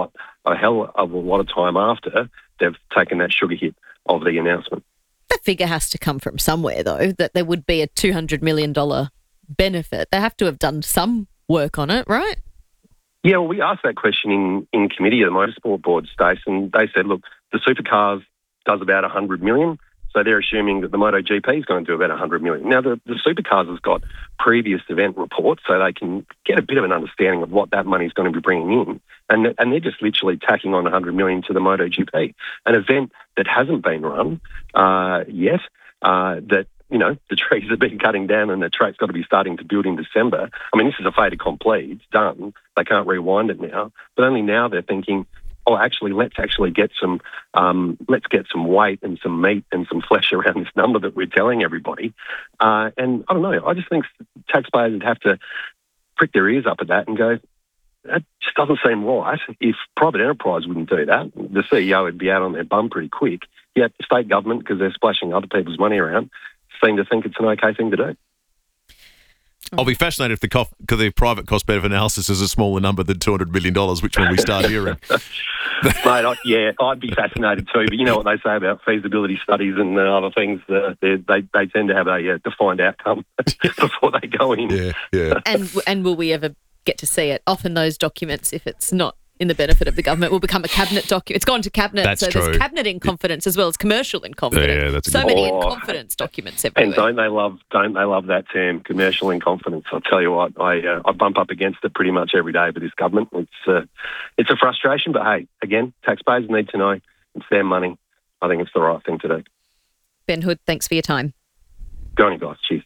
[SPEAKER 8] a hell of a lot of time after they've taken that sugar hit of the announcement.
[SPEAKER 3] That figure has to come from somewhere, though, that there would be a $200 million benefit. They have to have done some work on it, right?
[SPEAKER 8] Yeah, well, we asked that question in committee of the Motorsport Board, Stace, and they said, look, the supercars does about 100 million, so they're assuming that the MotoGP is going to do about 100 million. Now, the supercars has got previous event reports, so they can get a bit of an understanding of what that money is going to be bringing in, and they're just literally tacking on 100 million to the MotoGP, an event that hasn't been run yet, that, you know, the trees have been cutting down and the track's got to be starting to build in December. I mean, this is a fait accompli. It's done. They can't rewind it now. But only now they're thinking, oh, actually, let's get some weight and some meat and some flesh around this number that we're telling everybody. And I don't know. I just think taxpayers would have to prick their ears up at that and go, that just doesn't seem right. If private enterprise wouldn't do that, the CEO would be out on their bum pretty quick. Yet the state government, because they're splashing other people's money around, seem to think it's an okay thing to do.
[SPEAKER 2] I'll be fascinated if the private cost-benefit analysis is a smaller number than $200 million, which one we start hearing.
[SPEAKER 8] Mate, I'd be fascinated too, but you know what they say about feasibility studies and other things, they tend to have a defined outcome before they go in.
[SPEAKER 2] Yeah.
[SPEAKER 3] And will we ever get to see it? Often those documents, if it's not in the benefit of the government, will become a cabinet document. It's gone to cabinet,
[SPEAKER 2] That's
[SPEAKER 3] so
[SPEAKER 2] true.
[SPEAKER 3] There's cabinet in confidence as well as commercial in confidence.
[SPEAKER 2] Yeah, that's a
[SPEAKER 3] so
[SPEAKER 2] good
[SPEAKER 3] many
[SPEAKER 2] point.
[SPEAKER 3] in confidence documents everywhere.
[SPEAKER 8] And don't they love that term, commercial in confidence? I'll tell you what, I bump up against it pretty much every day with this government. It's a frustration, but hey, again, taxpayers need to know it's their money. I think it's the right thing to do.
[SPEAKER 3] Ben Hood, thanks for your time.
[SPEAKER 8] Go on, you guys. Cheers.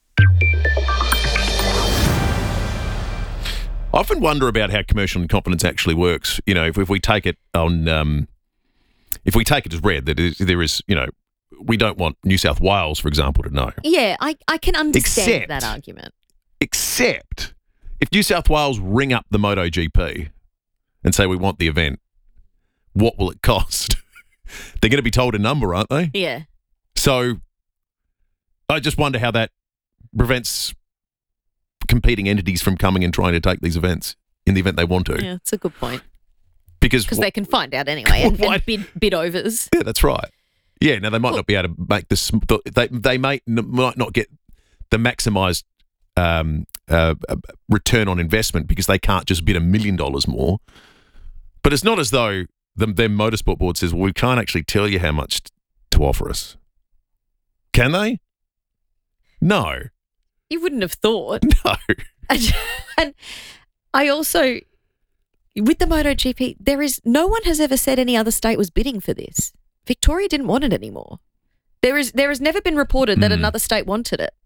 [SPEAKER 2] I often wonder about how commercial incompetence actually works. You know, if we take it on, if we take it as read, that there is, you know, we don't want New South Wales, for example, to know.
[SPEAKER 3] Yeah, I can understand that argument.
[SPEAKER 2] Except if New South Wales ring up the MotoGP and say we want the event, what will it cost? They're going to be told a number, aren't they?
[SPEAKER 3] Yeah.
[SPEAKER 2] So I just wonder how that prevents competing entities from coming and trying to take these events in the event they want to.
[SPEAKER 3] Yeah, it's a good point.
[SPEAKER 2] Because
[SPEAKER 3] they can find out anyway and bid overs.
[SPEAKER 2] Yeah, that's right. Yeah, now they might not be able to make this. They might not get the maximised return on investment because they can't just bid $1 million more. But it's not as though their motorsport board says, well, we can't actually tell you how much to offer us. Can they? No.
[SPEAKER 3] You wouldn't have thought.
[SPEAKER 2] No.
[SPEAKER 3] And I also, with the MotoGP, no one has ever said any other state was bidding for this. Victoria didn't want it anymore. There has never been reported that another state wanted it.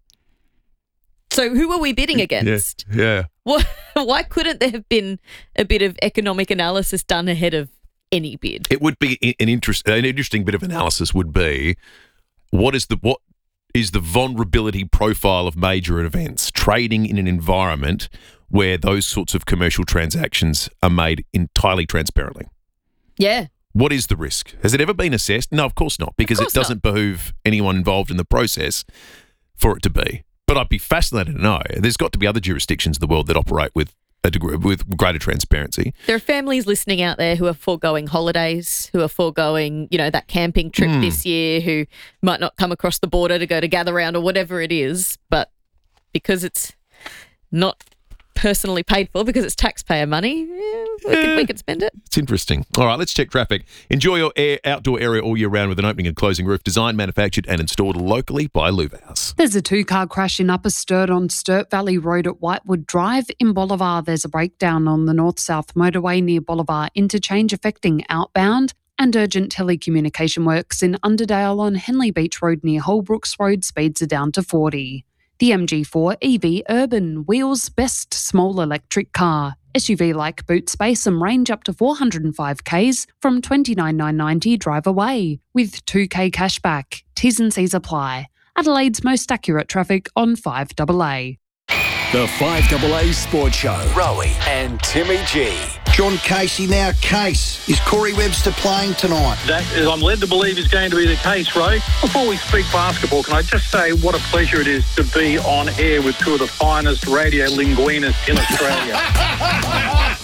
[SPEAKER 3] So who are we bidding against?
[SPEAKER 2] Yeah.
[SPEAKER 3] Why couldn't there have been a bit of economic analysis done ahead of any bid?
[SPEAKER 2] It would be an interesting bit of analysis would be what is the vulnerability profile of major events trading in an environment where those sorts of commercial transactions are made entirely transparently.
[SPEAKER 3] Yeah.
[SPEAKER 2] What is the risk? Has it ever been assessed? No, of course not, because it doesn't behoove anyone involved in the process for it to be. But I'd be fascinated to know. There's got to be other jurisdictions in the world that operate with a degree, with greater transparency.
[SPEAKER 3] There are families listening out there who are foregoing holidays, who are foregoing, that camping trip this year, who might not come across the border to go to Gather Round or whatever it is, but because it's not personally paid for, because it's taxpayer money, we can spend it.
[SPEAKER 2] It's interesting. All right, let's check traffic. Enjoy your outdoor area all year round with an opening and closing roof, designed, manufactured and installed locally by Louvhouse.
[SPEAKER 4] There's a two-car crash in Upper Sturt on Sturt Valley Road at Whitewood Drive. In Bolivar, there's a breakdown on the north-south motorway near Bolivar Interchange affecting outbound, and urgent telecommunication works in Underdale on Henley Beach Road near Holbrooks Road. Speeds are down to 40. The MG4 EV Urban, wheels best small electric car. SUV-like boot space and range up to 405 Ks from $29,990 drive away with 2K cashback. T's and C's apply. Adelaide's most accurate traffic on 5AA.
[SPEAKER 13] The 5AA Sports Show. Rowie and Timmy G.
[SPEAKER 5] John Casey now. Case, is Corey Webster playing tonight?
[SPEAKER 9] That is, I'm led to believe is going to be the case, Ray. Before we speak basketball, can I just say what a pleasure it is to be on air with two of the finest radio linguinists in Australia.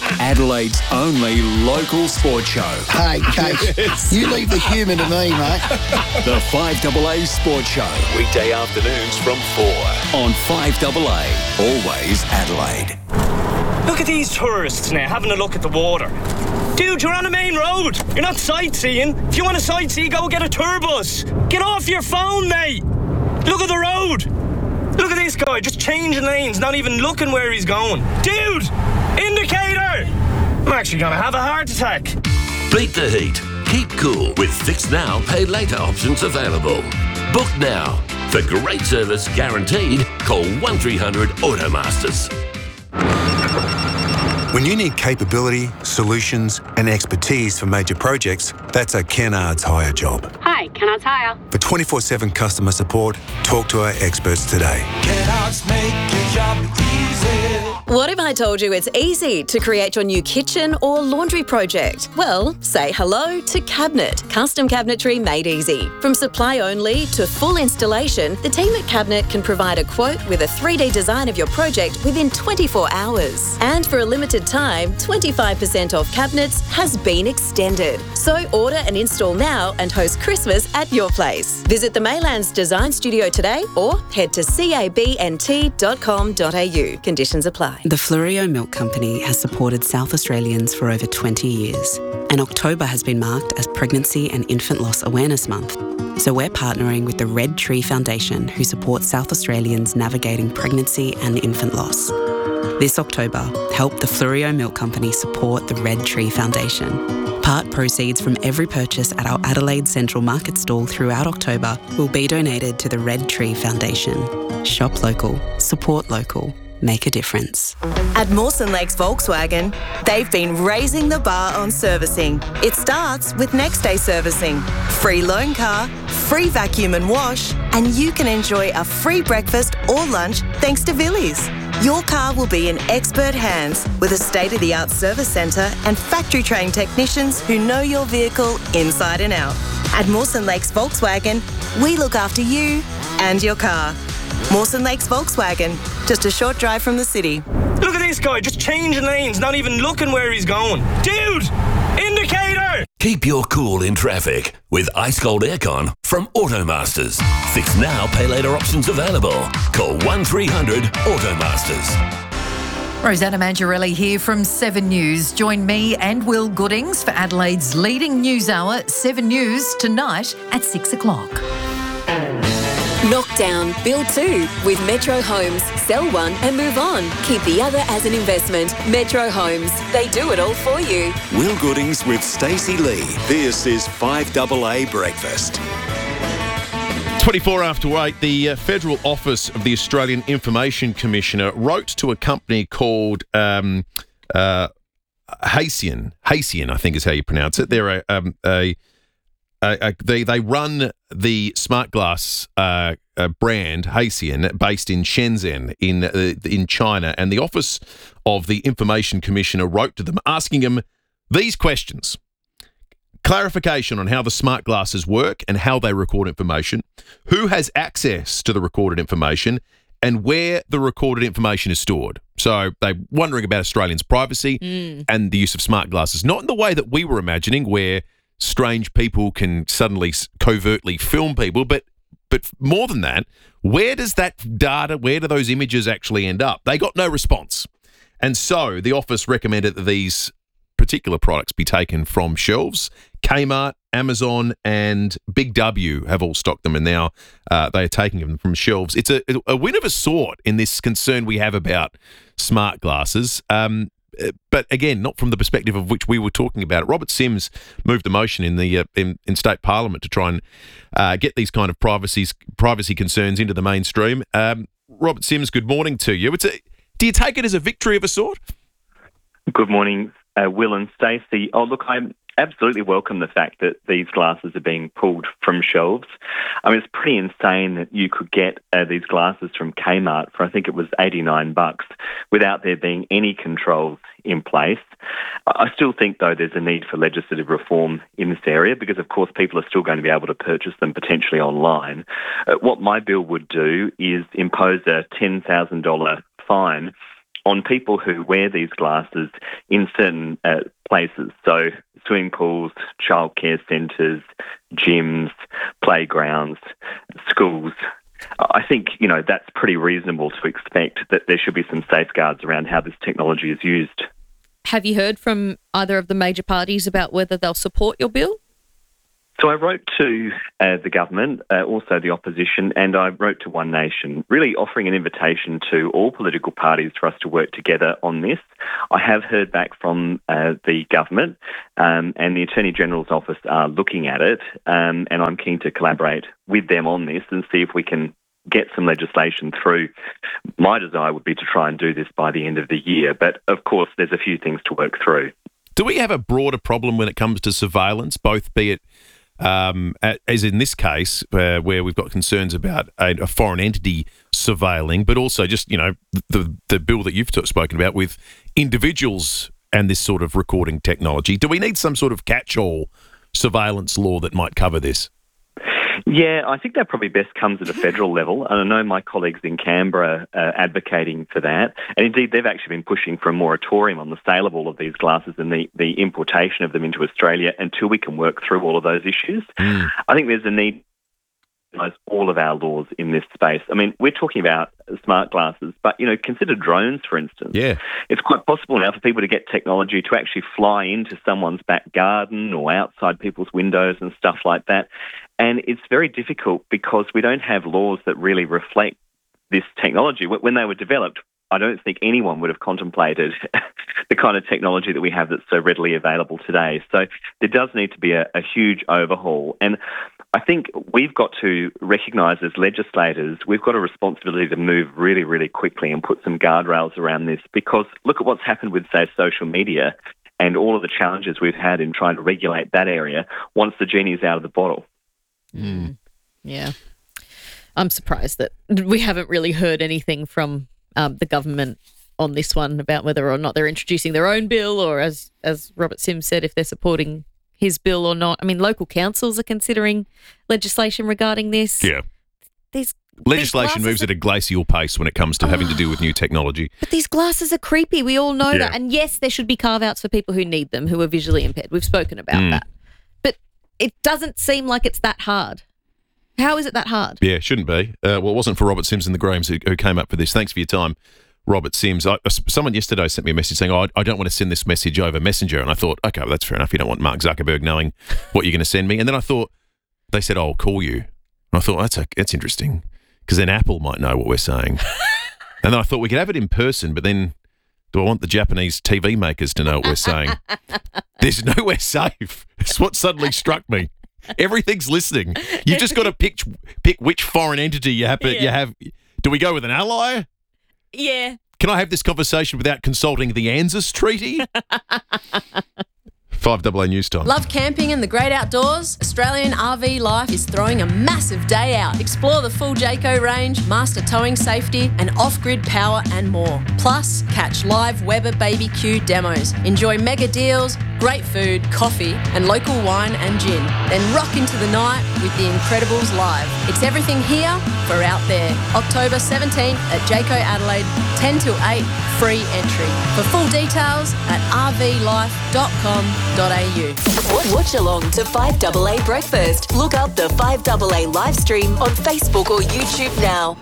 [SPEAKER 13] Adelaide's only local sports show.
[SPEAKER 5] Hey, Kate, you leave the humour to me, mate.
[SPEAKER 13] The 5AA Sports Show. Weekday afternoons from 4 on 5AA. Always Adelaide.
[SPEAKER 10] Look at these tourists now having a look at the water. Dude, you're on a main road. You're not sightseeing. If you want to sightsee, go get a tour bus. Get off your phone, mate. Look at the road. Look at this guy, just changing lanes, not even looking where he's going. Dude, indicator. I'm actually going to have a heart attack.
[SPEAKER 11] Beat the heat. Keep cool with Fix Now, Pay Later options available. Book now. For great service guaranteed, call 1300 Automasters.
[SPEAKER 14] When you need capability, solutions and expertise for major projects, that's a Kennards Hire job.
[SPEAKER 15] Hi, Kennards Hire.
[SPEAKER 14] For 24/7 customer support, talk to our experts today.
[SPEAKER 25] Kennards make your job easy.
[SPEAKER 26] What if I told you it's easy to create your new kitchen or laundry project? Well, say hello to Cabinet, custom cabinetry made easy. From supply only to full installation, the team at Cabinet can provide a quote with a 3D design of your project within 24 hours. And for a limited time, 25% off cabinets has been extended. So order and install now and host Christmas at your place. Visit the Maylands Design Studio today or head to cabnt.com.au. Conditions apply.
[SPEAKER 27] The Florio Milk Company has supported South Australians for over 20 years, and October has been marked as Pregnancy and Infant Loss Awareness Month. So we're partnering with the Red Tree Foundation, who supports South Australians navigating pregnancy and infant loss. This October, help the Florio Milk Company support the Red Tree Foundation. Part proceeds from every purchase at our Adelaide Central Market stall throughout October will be donated to the Red Tree Foundation. Shop local, support local. Make a difference.
[SPEAKER 28] At Mawson Lakes Volkswagen, they've been raising the bar on servicing. It starts with next day servicing, free loan car, free vacuum and wash, and you can enjoy a free breakfast or lunch thanks to Villies. Your car will be in expert hands with a state-of-the-art service centre and factory-trained technicians who know your vehicle inside and out. At Mawson Lakes Volkswagen, we look after you and your car. Mawson Lakes Volkswagen, just a short drive from the city.
[SPEAKER 10] Look at this guy, just changing lanes, not even looking where he's going. Dude, indicator!
[SPEAKER 11] Keep your cool in traffic with Ice Cold Aircon from Automasters. Fix Now, Pay Later options available. Call 1300 Automasters.
[SPEAKER 29] Rosanna Mangiarelli here from 7 News. Join me and Will Goodings for Adelaide's leading news hour, 7 News, tonight at 6 o'clock.
[SPEAKER 12] Knockdown, build 2 with Metro Homes. Sell one and move on. Keep the other as an investment. Metro Homes. They do it all for you.
[SPEAKER 13] Will Goodings with Stacey Lee. This is 5AA Breakfast.
[SPEAKER 2] 24 after 8, the Federal Office of the Australian Information Commissioner wrote to a company called Haysian, I think is how you pronounce it. They're they run the smart glass brand Haysian, based in Shenzhen in China, and the Office of the Information Commissioner wrote to them asking them these questions. Clarification on how the smart glasses work and how they record information, who has access to the recorded information, and where the recorded information is stored. So they're wondering about Australians' privacy and the use of smart glasses, not in the way that we were imagining, where strange people can suddenly covertly film people, but more than that, where does that data, where do those images actually end up? They got no response. And so the office recommended that these particular products be taken from shelves. Kmart, Amazon and Big W have all stocked them, and now they are taking them from shelves. It's a win of a sort in this concern we have about smart glasses. But again, not from the perspective of which we were talking about it. Robert Sims moved the motion in the in state parliament to try and get these kind of privacy concerns into the mainstream. Robert Sims, good morning to you. Do you take it as a victory of a sort?
[SPEAKER 30] Good morning, Will and Stacey. Oh, look, I absolutely welcome the fact that these glasses are being pulled from shelves. I mean, it's pretty insane that you could get these glasses from Kmart for, I think it was $89, without there being any controls in place. I still think, though, there's a need for legislative reform in this area because, of course, people are still going to be able to purchase them potentially online. What my bill would do is impose a $10,000 fine on people who wear these glasses in certain places. So swimming pools, childcare centres, gyms, playgrounds, schools. I think, that's pretty reasonable to expect that there should be some safeguards around how this technology is used.
[SPEAKER 3] Have you heard from either of the major parties about whether they'll support your bill?
[SPEAKER 30] So I wrote to the government, also the opposition, and I wrote to One Nation, really offering an invitation to all political parties for us to work together on this. I have heard back from the government, and the Attorney-General's office are looking at it, and I'm keen to collaborate with them on this and see if we can get some legislation through. My desire would be to try and do this by the end of the year, but of course there's a few things to work through.
[SPEAKER 2] Do we have a broader problem when it comes to surveillance, both be it as in this case, where we've got concerns about a foreign entity surveilling, but also just, the bill that you've spoken about with individuals and this sort of recording technology? Do we need some sort of catch-all surveillance law that might cover this?
[SPEAKER 30] Yeah, I think that probably best comes at a federal level, and I know my colleagues in Canberra are advocating for that, and indeed they've actually been pushing for a moratorium on the sale of all of these glasses and the importation of them into Australia until we can work through all of those issues. I think there's a need to analyse all of our laws in this space. I mean, we're talking about smart glasses, but, consider drones, for instance.
[SPEAKER 2] Yeah.
[SPEAKER 30] It's quite possible now for people to get technology to actually fly into someone's back garden or outside people's windows and stuff like that. And it's very difficult because we don't have laws that really reflect this technology. When they were developed, I don't think anyone would have contemplated the kind of technology that we have that's so readily available today. So there does need to be a huge overhaul. And I think we've got to recognise as legislators, we've got a responsibility to move really, really quickly and put some guardrails around this, because look at what's happened with, say, social media and all of the challenges we've had in trying to regulate that area once the genie's out of the bottle.
[SPEAKER 3] Yeah. I'm surprised that we haven't really heard anything from the government on this one about whether or not they're introducing their own bill, or as Robert Sims said, if they're supporting his bill or not. I mean, local councils are considering legislation regarding this.
[SPEAKER 2] Yeah. Legislation moves at a glacial pace when it comes to having to do with new technology.
[SPEAKER 3] But these glasses are creepy. We all know
[SPEAKER 2] Yeah.
[SPEAKER 3] that. And yes, there should be carve-outs for people who need them, who are visually impaired. We've spoken about that. But it doesn't seem like it's that hard. How is it that hard?
[SPEAKER 2] Yeah, shouldn't be. Well, it wasn't for Robert Sims and the Grahams who came up for this. Thanks for your time, Robert Sims. Someone yesterday sent me a message saying, I don't want to send this message over Messenger. And I thought, okay, well, that's fair enough. You don't want Mark Zuckerberg knowing what you're going to send me. And then I thought, they said, I'll call you. And I thought, that's interesting, because then Apple might know what we're saying. And then I thought we could have it in person, but then do I want the Japanese TV makers to know what we're saying? There's nowhere safe. It's what suddenly struck me. Everything's listening. You've just got to pick which foreign entity you have. You have. Do we go with an ally?
[SPEAKER 3] Yeah.
[SPEAKER 2] Can I have this conversation without consulting the ANZUS Treaty? 5AA News Time.
[SPEAKER 1] Love camping and the great outdoors? Australian RV Life is throwing a massive day out. Explore the full Jayco range, master towing safety and off-grid power and more. Plus, catch live Weber BBQ demos. Enjoy mega deals, great food, coffee and local wine and gin. Then rock into the night with the Incredibles live. It's everything here for out there. October 17th at Jayco Adelaide, 10 till 8, free entry. For full details at rvlife.com.au.
[SPEAKER 12] Watch along to 5AA Breakfast. Look up the 5AA live stream on Facebook or YouTube now.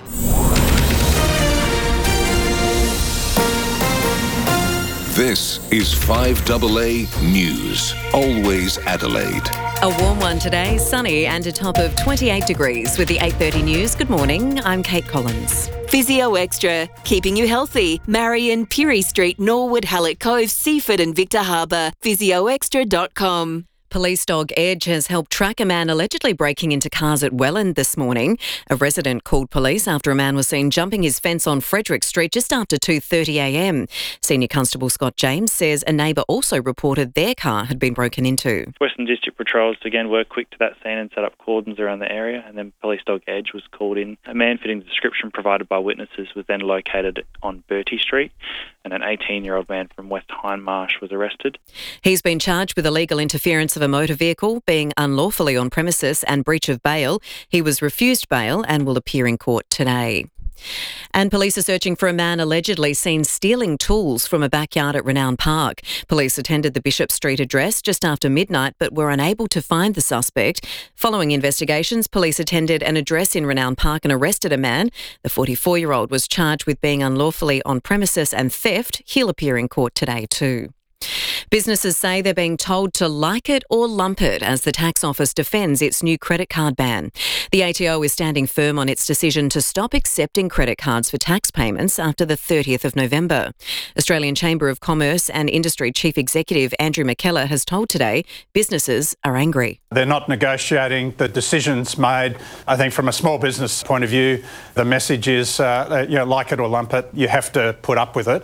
[SPEAKER 13] This is 5AA News. Always Adelaide.
[SPEAKER 19] A warm one today, sunny and a top of 28 degrees with the 8:30 news. Good morning, I'm Kate Collins.
[SPEAKER 12] Physio Extra, keeping you healthy. Marion, Pirie Street, Norwood, Hallett Cove, Seaford and Victor Harbour. PhysioExtra.com.
[SPEAKER 19] Police dog Edge has helped track a man allegedly breaking into cars at Welland this morning. A resident called police after a man was seen jumping his fence on Frederick Street just after 2:30am. Senior Constable Scott James says a neighbour also reported their car had been broken into.
[SPEAKER 15] Western District Patrols again worked quick to that scene and set up cordons around the area, and then police dog Edge was called in. A man fitting the description provided by witnesses was then located on Bertie Street, and an 18-year-old man from West Hindmarsh was arrested.
[SPEAKER 19] He's been charged with illegal interference of a motor vehicle, being unlawfully on premises and breach of bail. He was refused bail and will appear in court today. And police are searching for a man allegedly seen stealing tools from a backyard at Renown Park. Police attended the Bishop Street address just after midnight but were unable to find the suspect. Following investigations, police attended an address in Renown Park and arrested a man. The 44-year-old was charged with being unlawfully on premises and theft. He'll appear in court today too. Businesses say they're being told to like it or lump it as the tax office defends its new credit card ban. The ATO is standing firm on its decision to stop accepting credit cards for tax payments after the 30th of November. Australian Chamber of Commerce and Industry Chief Executive Andrew McKellar has told Today businesses are angry.
[SPEAKER 6] They're not negotiating the decisions made. I think from a small business point of view, the message is, like it or lump it, you have to put up with it.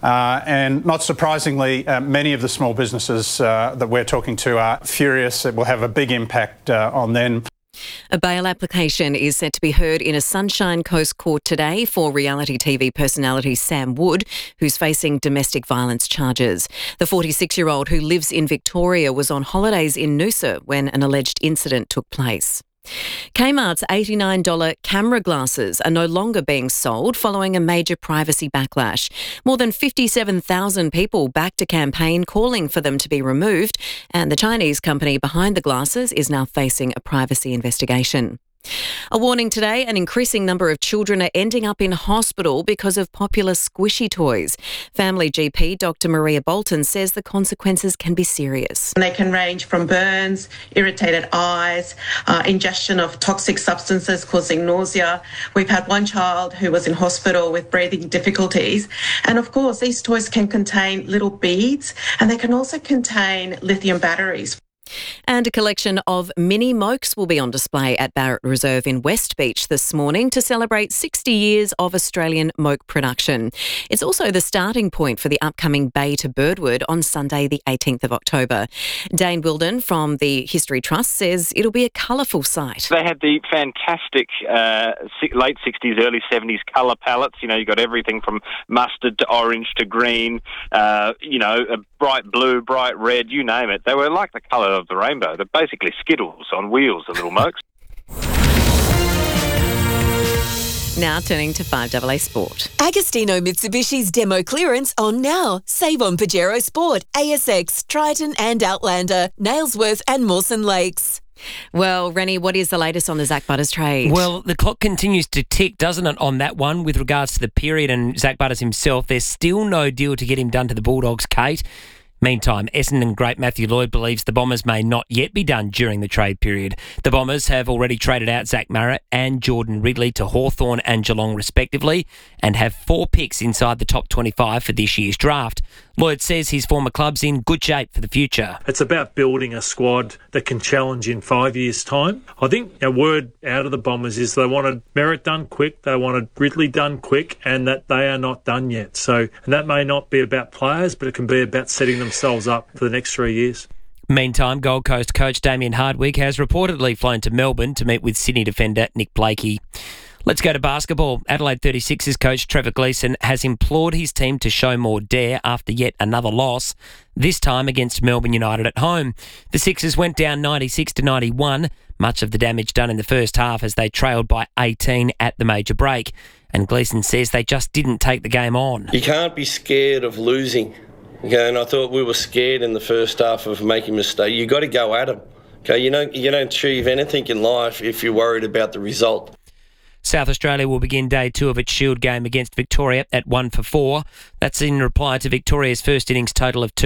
[SPEAKER 6] And not surprisingly, many of the small businesses that we're talking to are furious. It will have a big impact on them.
[SPEAKER 19] A bail application is set to be heard in a Sunshine Coast court today for reality TV personality Sam Wood, who's facing domestic violence charges. The 46-year-old who lives in Victoria was on holidays in Noosa when an alleged incident took place. Kmart's $89 camera glasses are no longer being sold following a major privacy backlash. More than 57,000 people backed a campaign calling for them to be removed, and the Chinese company behind the glasses is now facing a privacy investigation. A warning today, an increasing number of children are ending up in hospital because of popular squishy toys. Family GP Dr. Maria Bolton says the consequences can be serious.
[SPEAKER 7] They can range from burns, irritated eyes, ingestion of toxic substances causing nausea. We've had one child who was in hospital with breathing difficulties. And of course, these toys can contain little beads and they can also contain lithium batteries.
[SPEAKER 19] And a collection of mini mokes will be on display at Barrett Reserve in West Beach this morning to celebrate 60 years of Australian moke production. It's also the starting point for the upcoming Bay to Birdwood on Sunday the 18th of October. Dane Wilden from the History Trust says it'll be a colourful sight.
[SPEAKER 16] They had the fantastic late 60s, early 70s colour palettes. You got everything from mustard to orange to green, a bright blue, bright red, you name it. They were like the colour of the rainbow. They're basically Skittles on wheels, the little mokes.
[SPEAKER 19] Now turning to 5AA Sport.
[SPEAKER 12] Agostino Mitsubishi's demo clearance on now. Save on Pajero Sport, ASX, Triton and Outlander, Nailsworth and Mawson Lakes.
[SPEAKER 19] Well, Rennie, what is the latest on the Zach Butters trade?
[SPEAKER 17] Well, the clock continues to tick, doesn't it, on that one with regards to the period and Zach Butters himself. There's still no deal to get him done to the Bulldogs, Kate. Meantime, Essendon great Matthew Lloyd believes the Bombers may not yet be done during the trade period. The Bombers have already traded out Zach Marrett and Jordan Ridley to Hawthorn and Geelong respectively and have 4 picks inside the top 25 for this year's draft. Lloyd says his former club's in good shape for the future.
[SPEAKER 18] It's about building a squad that can challenge in 5 years' time. I think a word out of the Bombers is they wanted Merritt done quick, they wanted Ridley done quick, and that they are not done yet. And that may not be about players, but it can be about setting themselves up for the next 3 years.
[SPEAKER 17] Meantime, Gold Coast coach Damien Hardwick has reportedly flown to Melbourne to meet with Sydney defender Nick Blakey. Let's go to basketball. Adelaide 36's coach Trevor Gleeson has implored his team to show more dare after yet another loss, this time against Melbourne United at home. The Sixers went down 96-91, much of the damage done in the first half as they trailed by 18 at the major break. And Gleeson says they just didn't take the game on.
[SPEAKER 20] You can't be scared of losing. Okay, and I thought we were scared in the first half of making mistakes. You got to go at them. Okay, you don't achieve anything in life if you're worried about the result.
[SPEAKER 17] South Australia will begin day 2 of its Shield game against Victoria at 1 for 4. That's in reply to Victoria's first innings total of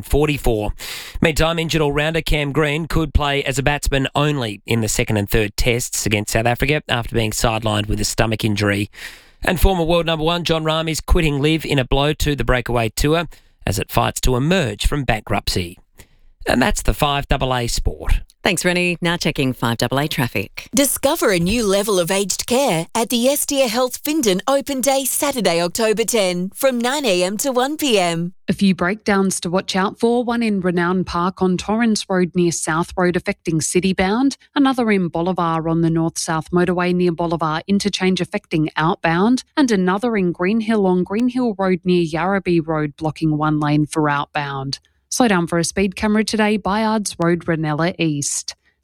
[SPEAKER 17] 244. Meantime, injured all-rounder Cam Green could play as a batsman only in the second and third tests against South Africa after being sidelined with a stomach injury. And former world number 1 Jon Rahm is quitting LIV in a blow to the Breakaway Tour as it fights to emerge from bankruptcy. And that's the 5AA Sport.
[SPEAKER 19] Thanks, Rennie. Now checking 5AA traffic.
[SPEAKER 12] Discover a new level of aged care at the Estia Health Findon Open Day Saturday, October 10 from 9am to 1pm.
[SPEAKER 4] A few breakdowns to watch out for, one in Renown Park on Torrens Road near South Road affecting Citybound, another in Bolivar on the North-South Motorway near Bolivar Interchange affecting outbound, and another in Greenhill on Greenhill Road near Yarrabee Road blocking one lane for outbound. Slow down for a speed camera today, Byards Road, Ranella East.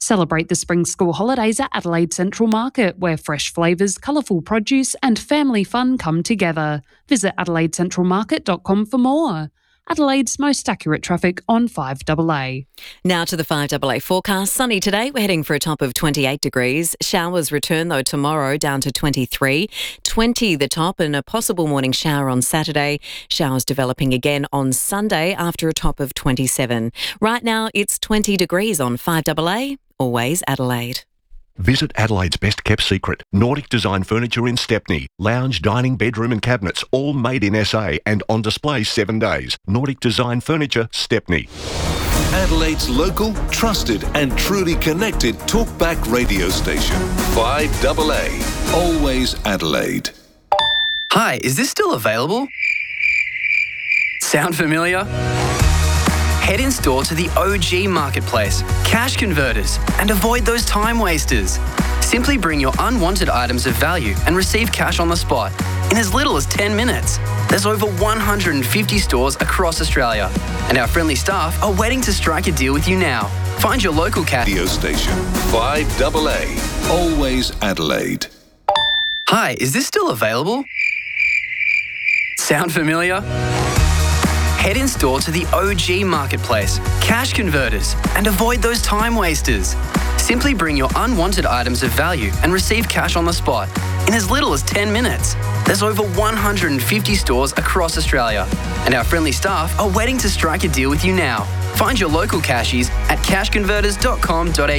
[SPEAKER 4] Celebrate the spring school holidays at Adelaide Central Market, where fresh flavours, colourful produce and family fun come together. Visit adelaidecentralmarket.com for more. Adelaide's most accurate traffic on 5AA.
[SPEAKER 19] Now to the 5AA forecast. Sunny today. We're heading for a top of 28 degrees. Showers return, though, tomorrow down to 23. 20 the top and a possible morning shower on Saturday. Showers developing again on Sunday after a top of 27. Right now, it's 20 degrees on 5AA. Always Adelaide.
[SPEAKER 5] Visit Adelaide's best kept secret, Nordic Design Furniture in Stepney. Lounge, dining, bedroom and cabinets, all made in SA and on display 7 days. Nordic Design Furniture, Stepney.
[SPEAKER 8] Adelaide's local, trusted and truly connected talkback radio station. 5AA. Always Adelaide.
[SPEAKER 9] Hi, is this still available? Sound familiar? Head in store to the OG Marketplace, Cash Converters, and avoid those time wasters. Simply bring your unwanted items of value and receive cash on the spot in as little as 10 minutes. There's over 150 stores across Australia, and our friendly staff are waiting to strike a deal with you now. Find your local cash
[SPEAKER 8] radio station. 5AA. Always Adelaide.
[SPEAKER 9] Hi, is this still available? Sound familiar? Head in store to the OG Marketplace, Cash Converters, and avoid those time wasters. Simply bring your unwanted items of value and receive cash on the spot in as little as 10 minutes. There's over 150 stores across Australia, and our friendly staff are waiting to strike a deal with you now. Find your local cashies at cashconverters.com.au.